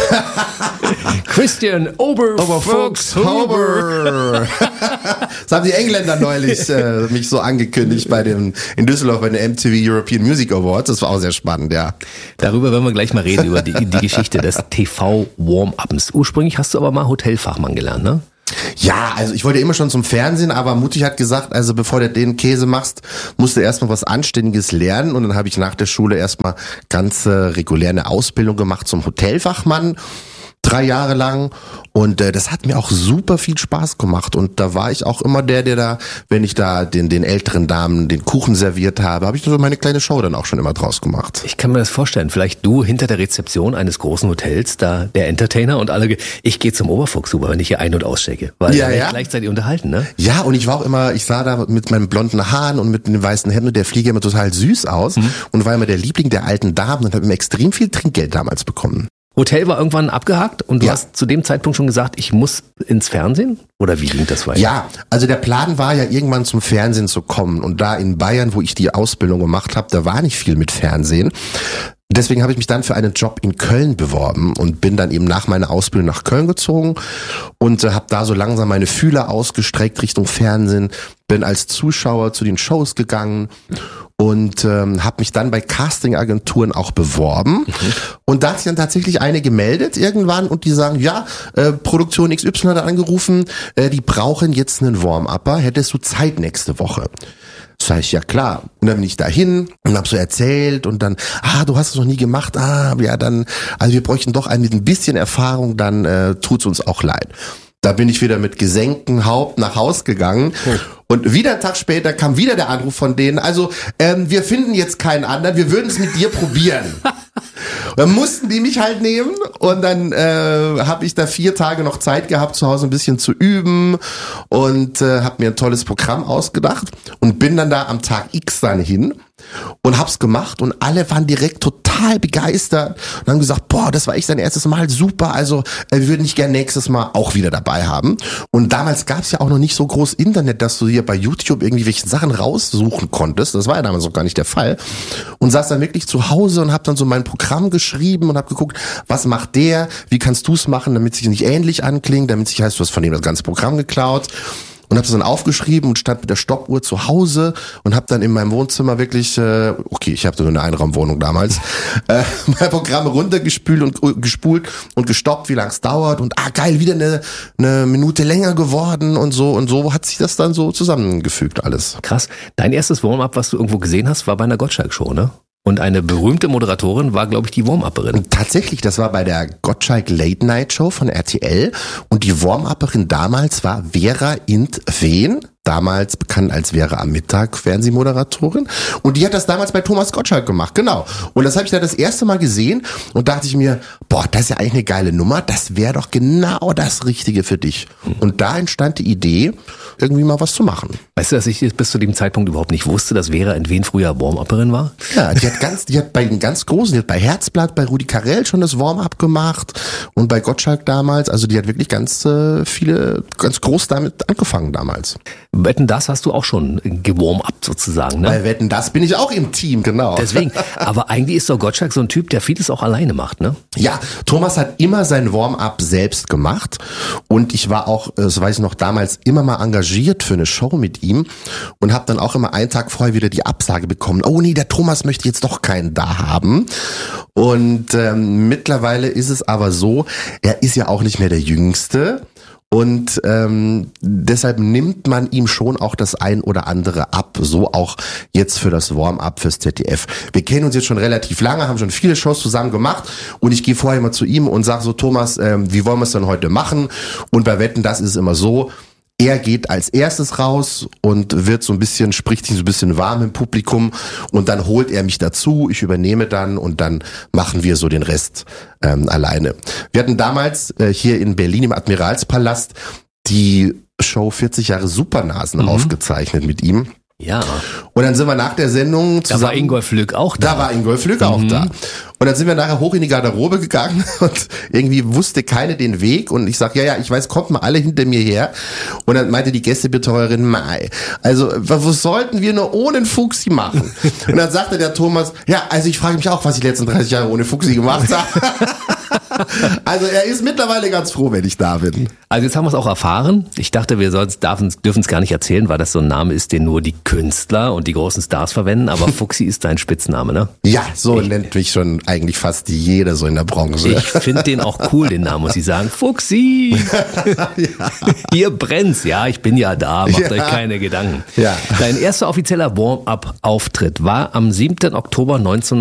Christian Oberfuchshuber. Das haben die Engländer neulich äh, mich so angekündigt bei dem, in Düsseldorf bei den M T V European Music Awards. Das war auch sehr spannend, ja. Darüber werden wir gleich mal reden, über die, die Geschichte des T V-Warm-Uppens. Ursprünglich hast du aber mal Hotelfachmann gelernt, ne? Ja, also ich wollte immer schon zum Fernsehen, aber Mutti hat gesagt, also bevor du den Käse machst, musst du erstmal was Anständiges lernen. Und dann habe ich nach der Schule erstmal ganz äh, regulär eine Ausbildung gemacht zum Hotelfachmann. Drei Jahre lang und äh, das hat mir auch super viel Spaß gemacht und da war ich auch immer der, der da, wenn ich da den den älteren Damen den Kuchen serviert habe, habe ich so meine kleine Show dann auch schon immer draus gemacht. Ich kann mir das vorstellen, vielleicht du hinter der Rezeption eines großen Hotels, da der Entertainer und alle, ich gehe zum Oberfuchshuber, wenn ich hier ein- und auschecke, weil ja, wir ja. gleichzeitig unterhalten, ne? Ja, und ich war auch immer, ich sah da mit meinen blonden Haaren und mit dem weißen Hemd und der Flieger immer total süß aus mhm. und war immer der Liebling der alten Damen und habe immer extrem viel Trinkgeld damals bekommen. Hotel war irgendwann abgehakt und du ja. hast zu dem Zeitpunkt schon gesagt, ich muss ins Fernsehen? Oder wie ging das weiter? Ja, also der Plan war ja irgendwann zum Fernsehen zu kommen und da in Bayern, wo ich die Ausbildung gemacht habe, da war nicht viel mit Fernsehen. Deswegen habe ich mich dann für einen Job in Köln beworben und bin dann eben nach meiner Ausbildung nach Köln gezogen und äh, habe da so langsam meine Fühler ausgestreckt Richtung Fernsehen, bin als Zuschauer zu den Shows gegangen und ähm, habe mich dann bei Castingagenturen auch beworben. Mhm. Und da hat sich dann tatsächlich eine gemeldet irgendwann und die sagen, ja, äh, Produktion X Y hat angerufen, äh, die brauchen jetzt einen Warm-Upper, hättest du Zeit nächste Woche? Sag ich, ja klar. Und dann bin ich dahin und hab so erzählt und dann, ah, du hast es noch nie gemacht, ah, ja dann, also wir bräuchten doch einen mit ein bisschen Erfahrung, dann äh, tut's uns auch leid. Da bin ich wieder mit gesenktem Haupt nach Haus gegangen. Oh. Und wieder einen Tag später kam wieder der Anruf von denen. Also, ähm, wir finden jetzt keinen anderen, wir würden es mit dir probieren. Und dann mussten die mich halt nehmen und dann äh, habe ich da vier Tage noch Zeit gehabt, zu Hause ein bisschen zu üben und äh, habe mir ein tolles Programm ausgedacht und bin dann da am Tag X dann hin und hab's gemacht und alle waren direkt total begeistert und haben gesagt, boah, das war echt sein erstes Mal, super, also äh, wir würden dich gerne nächstes Mal auch wieder dabei haben. Und damals gab's ja auch noch nicht so groß Internet, dass du hier bei YouTube irgendwie welche Sachen raussuchen konntest, das war ja damals noch gar nicht der Fall und saß dann wirklich zu Hause und hab dann so mein Programm geschrieben und hab geguckt, was macht der, wie kannst du's machen, damit sich nicht ähnlich anklingt, damit sich heißt, du hast von dem das ganze Programm geklaut. Und habe es dann aufgeschrieben und stand mit der Stoppuhr zu Hause und habe dann in meinem Wohnzimmer wirklich, äh, okay, ich habe so eine Einraumwohnung damals, äh, mein Programm runtergespült und gespult und gestoppt, wie lang es dauert und ah geil, wieder eine, eine Minute länger geworden und so und so hat sich das dann so zusammengefügt alles. Krass. Dein erstes Warm-up, was du irgendwo gesehen hast, war bei einer Gottschalk-Show, ne? Und eine berühmte Moderatorin war, glaube ich, die Warm-Upperin. Tatsächlich, das war bei der Gottschalk Late Night Show von R T L und die Warm-Upperin damals war Vera Int-Veen, damals bekannt als Vera am Mittag Fernsehmoderatorin und die hat das damals bei Thomas Gottschalk gemacht, genau. Und das habe ich da das erste Mal gesehen und dachte ich mir, boah, das ist ja eigentlich eine geile Nummer, das wäre doch genau das Richtige für dich. Und da entstand die Idee, irgendwie mal was zu machen. Weißt du, dass ich bis zu dem Zeitpunkt überhaupt nicht wusste, dass Vera Int-Veen früher Warm-Upperin war? Ja, die hat ganz, die hat bei den ganz Großen, die hat bei Herzblatt, bei Rudi Carrell schon das Warm-up gemacht und bei Gottschalk damals, also die hat wirklich ganz äh, viele, ganz groß damit angefangen damals. Wetten, das hast du auch schon gewarm-up sozusagen, ne? Bei Wetten, das bin ich auch im Team, genau. Deswegen, aber eigentlich ist doch Gottschalk so ein Typ, der vieles auch alleine macht, ne? Ja, Thomas hat immer sein Warm-up selbst gemacht und ich war auch, das weiß ich noch, damals immer mal engagiert für eine Show mit ihm und habe dann auch immer einen Tag vorher wieder die Absage bekommen, oh nee, der Thomas möchte jetzt doch keinen da haben. Und ähm, mittlerweile ist es aber so, er ist ja auch nicht mehr der Jüngste. Und ähm, deshalb nimmt man ihm schon auch das ein oder andere ab. So auch jetzt für das Warm-up fürs Z D F. Wir kennen uns jetzt schon relativ lange, haben schon viele Shows zusammen gemacht. Und ich gehe vorher mal zu ihm und sage so, Thomas, ähm, wie wollen wir es denn heute machen? Und bei Wetten, das ist es immer so, er geht als erstes raus und wird so ein bisschen, spricht sich so ein bisschen warm im Publikum und dann holt er mich dazu, ich übernehme dann und dann machen wir so den Rest ähm, alleine. Wir hatten damals äh, hier in Berlin im Admiralspalast die Show vierzig Jahre Supernasen mhm. aufgezeichnet mit ihm. Ja. Und dann sind wir nach der Sendung zusammen. Da war Ingolf Lück auch da. Da war Ingolf Lück mhm. auch da. Und dann sind wir nachher hoch in die Garderobe gegangen und irgendwie wusste keine den Weg. Und ich sag, ja, ja, ich weiß, kommt mal alle hinter mir her. Und dann meinte die Gästebetreuerin, Mai, also was sollten wir nur ohne Fuchsi machen? Und dann sagte der Thomas, ja, also ich frage mich auch, was ich die letzten dreißig Jahre ohne Fuchsi gemacht habe. Also er ist mittlerweile ganz froh, wenn ich da bin. Also jetzt haben wir es auch erfahren. Ich dachte, wir dürfen es gar nicht erzählen, weil das so ein Name ist, den nur die Künstler und die großen Stars verwenden. Aber Fuchsi ist dein Spitzname, ne? Ja, so ich, nennt mich schon eigentlich fast jeder so in der Branche. Ich finde den auch cool, den Namen, muss ich sagen. Fuchsi! Ja. Hier brennt's. Ja, ich bin ja da, macht ja. euch keine Gedanken. Ja. Dein erster offizieller Warm-up-Auftritt war am siebten Oktober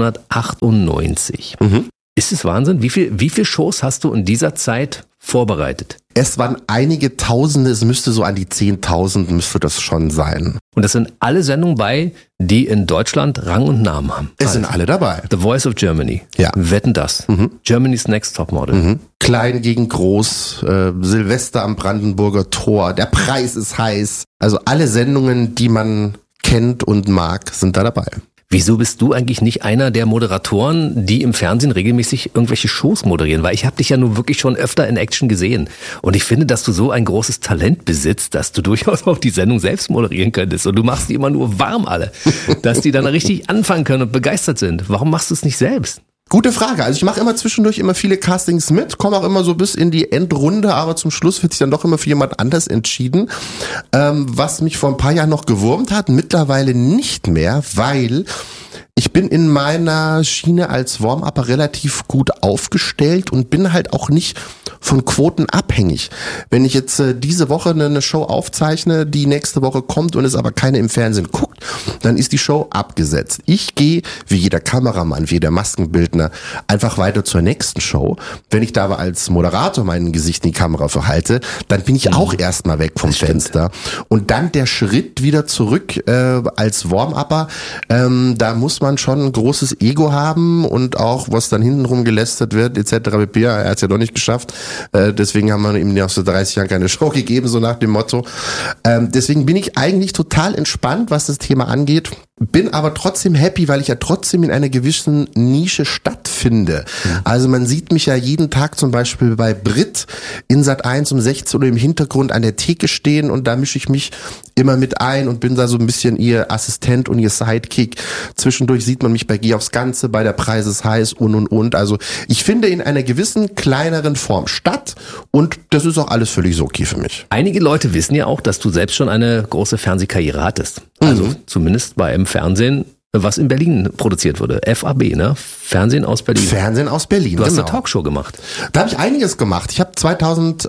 neunzehnhundertachtundneunzig. Mhm. Ist es Wahnsinn? Wie viel, wie viel Shows hast du in dieser Zeit vorbereitet? Es waren einige Tausende, es müsste so an die zehntausend müsste das schon sein. Und das sind alle Sendungen bei, die in Deutschland Rang und Namen haben. Es also sind alle dabei. The Voice of Germany. Ja. Wetten, das. Mhm. Germany's Next Topmodel. Mhm. Klein gegen groß, äh, Silvester am Brandenburger Tor, der Preis ist heiß. Also alle Sendungen, die man kennt und mag, sind da dabei. Wieso bist du eigentlich nicht einer der Moderatoren, die im Fernsehen regelmäßig irgendwelche Shows moderieren? Weil ich habe dich ja nun wirklich schon öfter in Action gesehen. Und ich finde, dass du so ein großes Talent besitzt, dass du durchaus auch die Sendung selbst moderieren könntest. Und du machst die immer nur warm alle, dass die dann richtig anfangen können und begeistert sind. Warum machst du es nicht selbst? Gute Frage. Also ich mache immer zwischendurch immer viele Castings mit, komme auch immer so bis in die Endrunde, aber zum Schluss wird sich dann doch immer für jemand anders entschieden. Ähm, was mich vor ein paar Jahren noch gewurmt hat, mittlerweile nicht mehr, weil ich bin in meiner Schiene als Warm-Upper relativ gut aufgestellt und bin halt auch nicht von Quoten abhängig. Wenn ich jetzt äh, diese Woche eine Show aufzeichne, die nächste Woche kommt und es aber keine im Fernsehen guckt, dann ist die Show abgesetzt. Ich gehe, wie jeder Kameramann, wie jeder Maskenbildner, einfach weiter zur nächsten Show. Wenn ich da aber als Moderator mein Gesicht in die Kamera verhalte, dann bin ich auch erstmal weg vom Fenster. Und dann der Schritt wieder zurück äh, als Warm-Upper, ähm, da muss man schon ein großes Ego haben und auch, was dann hintenrum gelästert wird, et cetera pp. Er hat es ja doch nicht geschafft. Äh, deswegen haben wir ihm nach so dreißig Jahren keine Show gegeben, so nach dem Motto. Ähm, deswegen bin ich eigentlich total entspannt, was das Thema angeht. Bin aber trotzdem happy, weil ich ja trotzdem in einer gewissen Nische stattfinde. Mhm. Also man sieht mich ja jeden Tag zum Beispiel bei Brit in Sat eins um sechzehn Uhr im Hintergrund an der Theke stehen und da mische ich mich immer mit ein und bin da so ein bisschen ihr Assistent und ihr Sidekick. Zwischendurch sieht man mich bei Geh aufs Ganze, bei der Preis ist heiß und und und. Also ich finde in einer gewissen kleineren Form statt und das ist auch alles völlig so okay für mich. Einige Leute wissen ja auch, dass du selbst schon eine große Fernsehkarriere hattest. Also mhm. zumindest bei im Fernsehen, was in Berlin produziert wurde. F A B, ne? Fernsehen aus Berlin. Fernsehen aus Berlin, Du hast genau. eine Talkshow gemacht. Da habe ich einiges gemacht. Ich habe zweitausendeins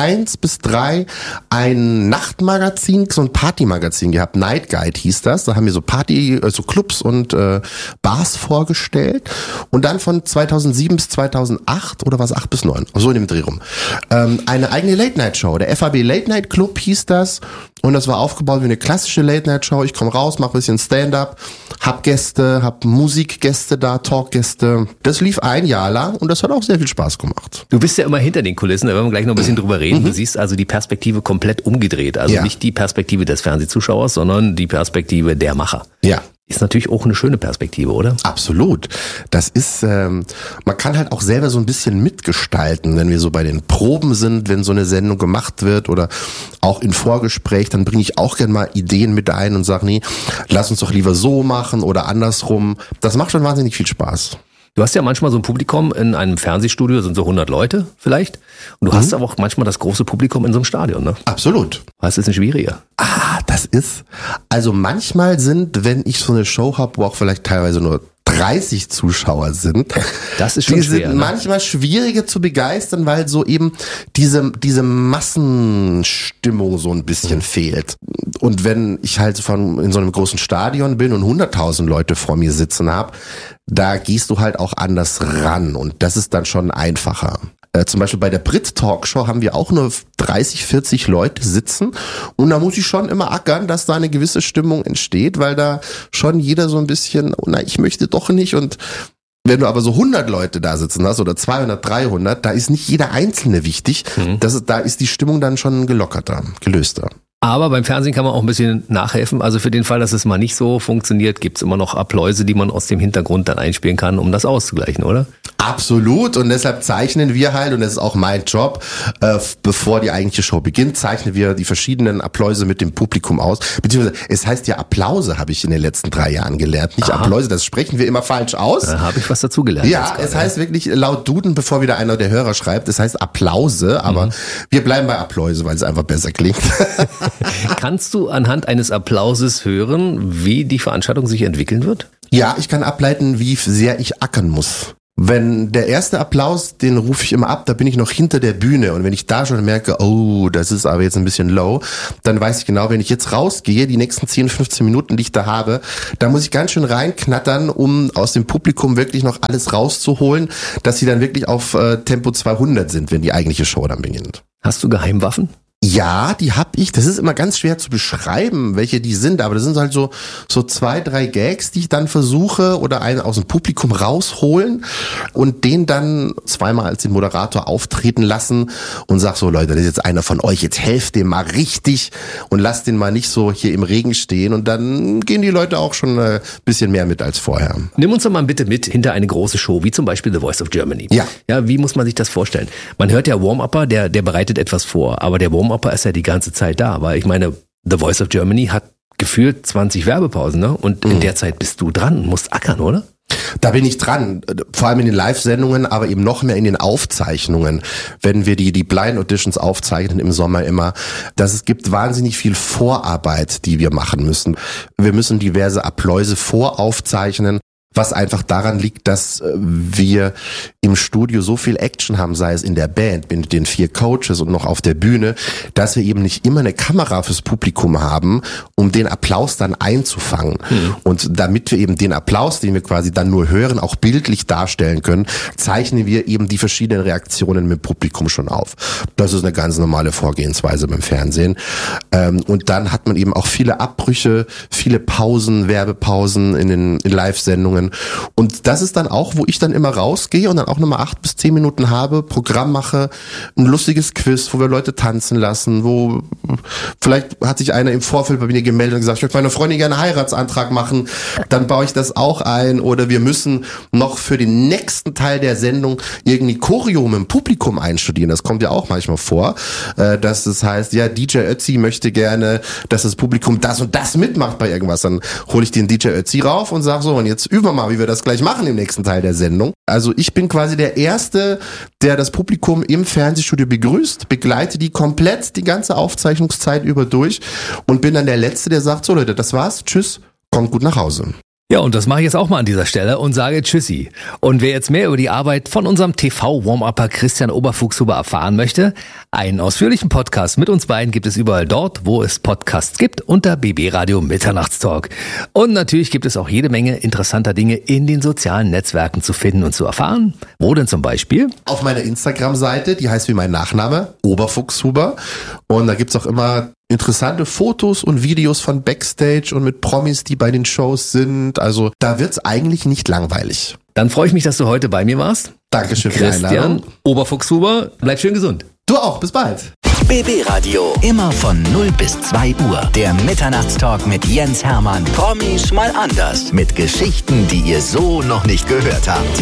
bis drei ein Nachtmagazin, so ein Partymagazin gehabt. Night Guide hieß das. Da haben wir so Party, so Clubs und äh, Bars vorgestellt. Und dann von zweitausendsieben bis zweitausendacht oder was, acht bis neun, so in dem Dreh rum. Ähm, eine eigene Late-Night-Show. Der F A B Late-Night Club hieß das. Und das war aufgebaut wie eine klassische Late-Night-Show. Ich komme raus, mache ein bisschen Stand-up, hab Gäste, hab Musikgäste da, Talkgäste. Das lief ein Jahr lang und das hat auch sehr viel Spaß gemacht. Du bist ja immer hinter den Kulissen, da werden wir gleich noch ein bisschen drüber reden. Mhm. Du siehst also die Perspektive komplett umgedreht. Also ja. nicht die Perspektive des Fernsehzuschauers, sondern die Perspektive der Macher. Ja. Ist natürlich auch eine schöne Perspektive, oder? Absolut. Das ist, ähm, man kann halt auch selber so ein bisschen mitgestalten, wenn wir so bei den Proben sind, wenn so eine Sendung gemacht wird oder auch in Vorgespräch, dann bringe ich auch gerne mal Ideen mit ein und sage, nee, lass uns doch lieber so machen oder andersrum. Das macht schon wahnsinnig viel Spaß. Du hast ja manchmal so ein Publikum in einem Fernsehstudio, sind so hundert Leute vielleicht. Und du mhm. hast aber auch manchmal das große Publikum in so einem Stadion, ne? Absolut. Was ist denn schwieriger? Ah, das ist, also manchmal sind, wenn ich so eine Show habe, wo auch vielleicht teilweise nur dreißig Zuschauer sind. Das ist schon die schwer, sind ne? manchmal schwieriger zu begeistern, weil so eben diese, diese Massenstimmung so ein bisschen mhm. fehlt. Und wenn ich halt von, in so einem großen Stadion bin und hunderttausend Leute vor mir sitzen habe, da gehst du halt auch anders ran und das ist dann schon einfacher. Äh, zum Beispiel bei der Brit-Talkshow haben wir auch nur dreißig, vierzig Leute sitzen und da muss ich schon immer ackern, dass da eine gewisse Stimmung entsteht, weil da schon jeder so ein bisschen, oh na, ich möchte doch nicht. Und wenn du aber so hundert Leute da sitzen hast oder zweihundert, dreihundert, da ist nicht jeder Einzelne wichtig. Mhm. Das ist, da ist die Stimmung dann schon gelockerter, gelöster. Aber beim Fernsehen kann man auch ein bisschen nachhelfen. Also für den Fall, dass es mal nicht so funktioniert, gibt's immer noch Appläuse, die man aus dem Hintergrund dann einspielen kann, um das auszugleichen, oder? Absolut. Und deshalb zeichnen wir halt, und das ist auch mein Job, äh, bevor die eigentliche Show beginnt, zeichnen wir die verschiedenen Appläuse mit dem Publikum aus. Beziehungsweise, es heißt ja Applause, habe ich in den letzten drei Jahren gelernt. Nicht Aha. Appläuse, das sprechen wir immer falsch aus. Da habe ich was dazu gelernt. Ja, es heißt wirklich laut Duden, bevor wieder einer der Hörer schreibt, es heißt Applause, aber mhm. wir bleiben bei Appläuse, weil es einfach besser klingt. Kannst du anhand eines Applauses hören, wie die Veranstaltung sich entwickeln wird? Ja, ich kann ableiten, wie sehr ich ackern muss. Wenn der erste Applaus, den rufe ich immer ab, da bin ich noch hinter der Bühne und wenn ich da schon merke, oh, das ist aber jetzt ein bisschen low, dann weiß ich genau, wenn ich jetzt rausgehe, die nächsten zehn, fünfzehn Minuten, die ich da habe, da muss ich ganz schön reinknattern, um aus dem Publikum wirklich noch alles rauszuholen, dass sie dann wirklich auf äh, Tempo zweihundert sind, wenn die eigentliche Show dann beginnt. Hast du Geheimwaffen? Ja, die hab ich. Das ist immer ganz schwer zu beschreiben, welche die sind. Aber das sind halt so so zwei, drei Gags, die ich dann versuche oder einen aus dem Publikum rausholen und den dann zweimal als den Moderator auftreten lassen und sag so, Leute, das ist jetzt einer von euch. Jetzt helft dem mal richtig und lasst den mal nicht so hier im Regen stehen. Und dann gehen die Leute auch schon ein bisschen mehr mit als vorher. Nimm uns doch mal bitte mit hinter eine große Show, wie zum Beispiel The Voice of Germany. Ja. Ja, wie muss man sich das vorstellen? Man hört ja Warm-Upper, der der bereitet etwas vor, aber der Warm Warm-Upper ist ja die ganze Zeit da, weil ich meine, The Voice of Germany hat gefühlt zwanzig Werbepausen, ne? Und in mhm. der Zeit bist du dran und musst ackern, oder? Da bin ich dran, vor allem in den Live-Sendungen, aber eben noch mehr in den Aufzeichnungen, wenn wir die die Blind Auditions aufzeichnen im Sommer immer, dass es gibt wahnsinnig viel Vorarbeit, die wir machen müssen. Wir müssen diverse Appläuse voraufzeichnen, was einfach daran liegt, dass wir im Studio so viel Action haben, sei es in der Band, mit den vier Coaches und noch auf der Bühne, dass wir eben nicht immer eine Kamera fürs Publikum haben, um den Applaus dann einzufangen. Mhm. Und damit wir eben den Applaus, den wir quasi dann nur hören, auch bildlich darstellen können, zeichnen wir eben die verschiedenen Reaktionen mit dem Publikum schon auf. Das ist eine ganz normale Vorgehensweise beim Fernsehen. Und dann hat man eben auch viele Abbrüche, viele Pausen, Werbepausen in den in Live-Sendungen. Und das ist dann auch, wo ich dann immer rausgehe und dann auch nochmal acht bis zehn Minuten habe, Programm mache, ein lustiges Quiz, wo wir Leute tanzen lassen, wo vielleicht hat sich einer im Vorfeld bei mir gemeldet und gesagt, ich möchte meiner Freundin gerne einen Heiratsantrag machen, dann baue ich das auch ein. Oder wir müssen noch für den nächsten Teil der Sendung irgendwie Choreo mit dem Publikum einstudieren. Das kommt ja auch manchmal vor, dass es heißt, ja, D J Ötzi möchte gerne, dass das Publikum das und das mitmacht bei irgendwas. Dann hole ich den D J Ötzi rauf und sage so, und jetzt üben wir mal, wie wir das gleich machen im nächsten Teil der Sendung. Also ich bin quasi der Erste, der das Publikum im Fernsehstudio begrüßt, begleite die komplett die ganze Aufzeichnungszeit über durch und bin dann der Letzte, der sagt, so Leute, das war's, tschüss, kommt gut nach Hause. Ja, und das mache ich jetzt auch mal an dieser Stelle und sage Tschüssi. Und wer jetzt mehr über die Arbeit von unserem T V-Warm-Upper Christian Oberfuchshuber erfahren möchte, einen ausführlichen Podcast mit uns beiden gibt es überall dort, wo es Podcasts gibt, unter B B Radio Mitternachtstalk. Und natürlich gibt es auch jede Menge interessanter Dinge in den sozialen Netzwerken zu finden und zu erfahren. Wo denn zum Beispiel? Auf meiner Instagram-Seite, die heißt wie mein Nachname, Oberfuchshuber. Und da gibt's auch immer interessante Fotos und Videos von Backstage und mit Promis, die bei den Shows sind. Also da wird's eigentlich nicht langweilig. Dann freue ich mich, dass du heute bei mir warst. Dankeschön für die Einladung. Christian Oberfuchshuber, bleib schön gesund. Du auch, bis bald. B B Radio, immer von null bis zwei Uhr. Der Mitternachtstalk mit Jens Hermann. Promis mal anders. Mit Geschichten, die ihr so noch nicht gehört habt.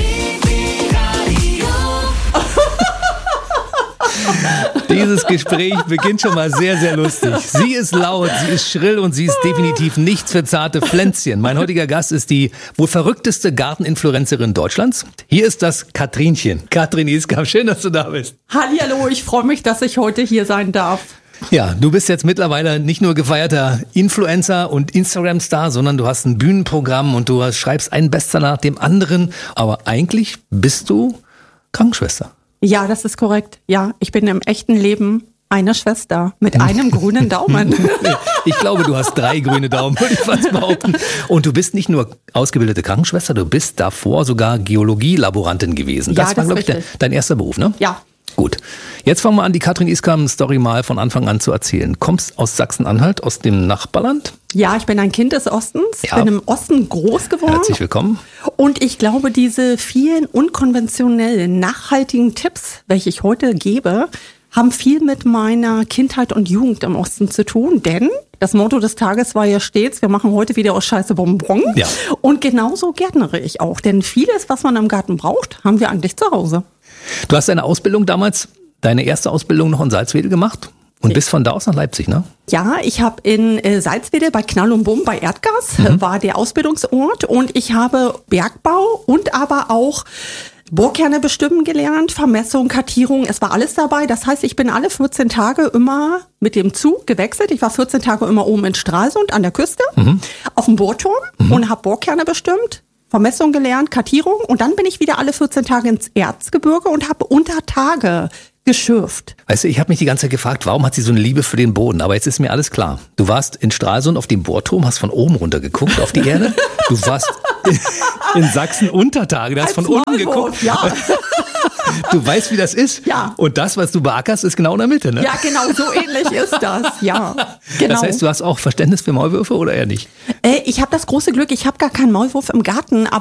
Dieses Gespräch beginnt schon mal sehr, sehr lustig. Sie ist laut, sie ist schrill und sie ist definitiv nichts für zarte Pflänzchen. Mein heutiger Gast ist die wohl verrückteste Garteninfluencerin Deutschlands. Hier ist das Katrinchen. Katrin Iskam, schön, dass du da bist. Hallihallo, ich freue mich, dass ich heute hier sein darf. Ja, du bist jetzt mittlerweile nicht nur gefeierter Influencer und Instagram-Star, sondern du hast ein Bühnenprogramm und du schreibst einen Bestseller nach dem anderen. Aber eigentlich bist du Krankenschwester. Ja, das ist korrekt. Ja, ich bin im echten Leben eine Schwester mit einem grünen Daumen. Ich glaube, du hast drei grüne Daumen, würde ich fast behaupten. Und du bist nicht nur ausgebildete Krankenschwester, du bist davor sogar Geologielaborantin gewesen. Das Ja, war, das glaube ist ich, de- richtig. dein erster Beruf, ne? Ja. Gut. Jetzt fangen wir an, die Katrin Iskam-Story mal von Anfang an zu erzählen. Kommst aus Sachsen-Anhalt, aus dem Nachbarland? Ja, ich bin ein Kind des Ostens, Ja. bin im Osten groß geworden. Herzlich willkommen. Und ich glaube, diese vielen unkonventionellen, nachhaltigen Tipps, welche ich heute gebe, haben viel mit meiner Kindheit und Jugend im Osten zu tun. Denn das Motto des Tages war ja stets, wir machen heute wieder aus Scheiße Bonbon. Ja. Und genauso gärtnere ich auch. Denn vieles, was man im Garten braucht, haben wir eigentlich zu Hause. Du hast deine Ausbildung damals, deine erste Ausbildung noch in Salzwedel gemacht und bist von da aus nach Leipzig, ne? Ja, ich habe in äh, Salzwedel bei Knall und Bumm bei Erdgas, mhm. war der Ausbildungsort. Und ich habe Bergbau und aber auch Bohrkerne bestimmen gelernt, Vermessung, Kartierung, es war alles dabei. Das heißt, ich bin alle vierzehn Tage immer mit dem Zug gewechselt. Ich war vierzehn Tage immer oben in Stralsund an der Küste, mhm. auf dem Bohrturm mhm. und habe Bohrkerne bestimmt, Vermessung gelernt, Kartierung. Und dann bin ich wieder alle vierzehn Tage ins Erzgebirge und habe unter Tage geschürft. Weißt du, ich habe mich die ganze Zeit gefragt, warum hat sie so eine Liebe für den Boden? Aber jetzt ist mir alles klar. Du warst in Stralsund auf dem Bohrturm, hast von oben runter geguckt auf die Erde. Du warst in Sachsen Untertage, du hast Als von unten Maulwurf, geguckt. ja. Du weißt, wie das ist. Ja. Und das, was du beackerst, ist genau in der Mitte, ne? Ja, genau, so ähnlich ist das, ja. Genau. Das heißt, du hast auch Verständnis für Maulwürfe oder eher nicht? Äh, ich habe das große Glück, ich habe gar keinen Maulwurf im Garten,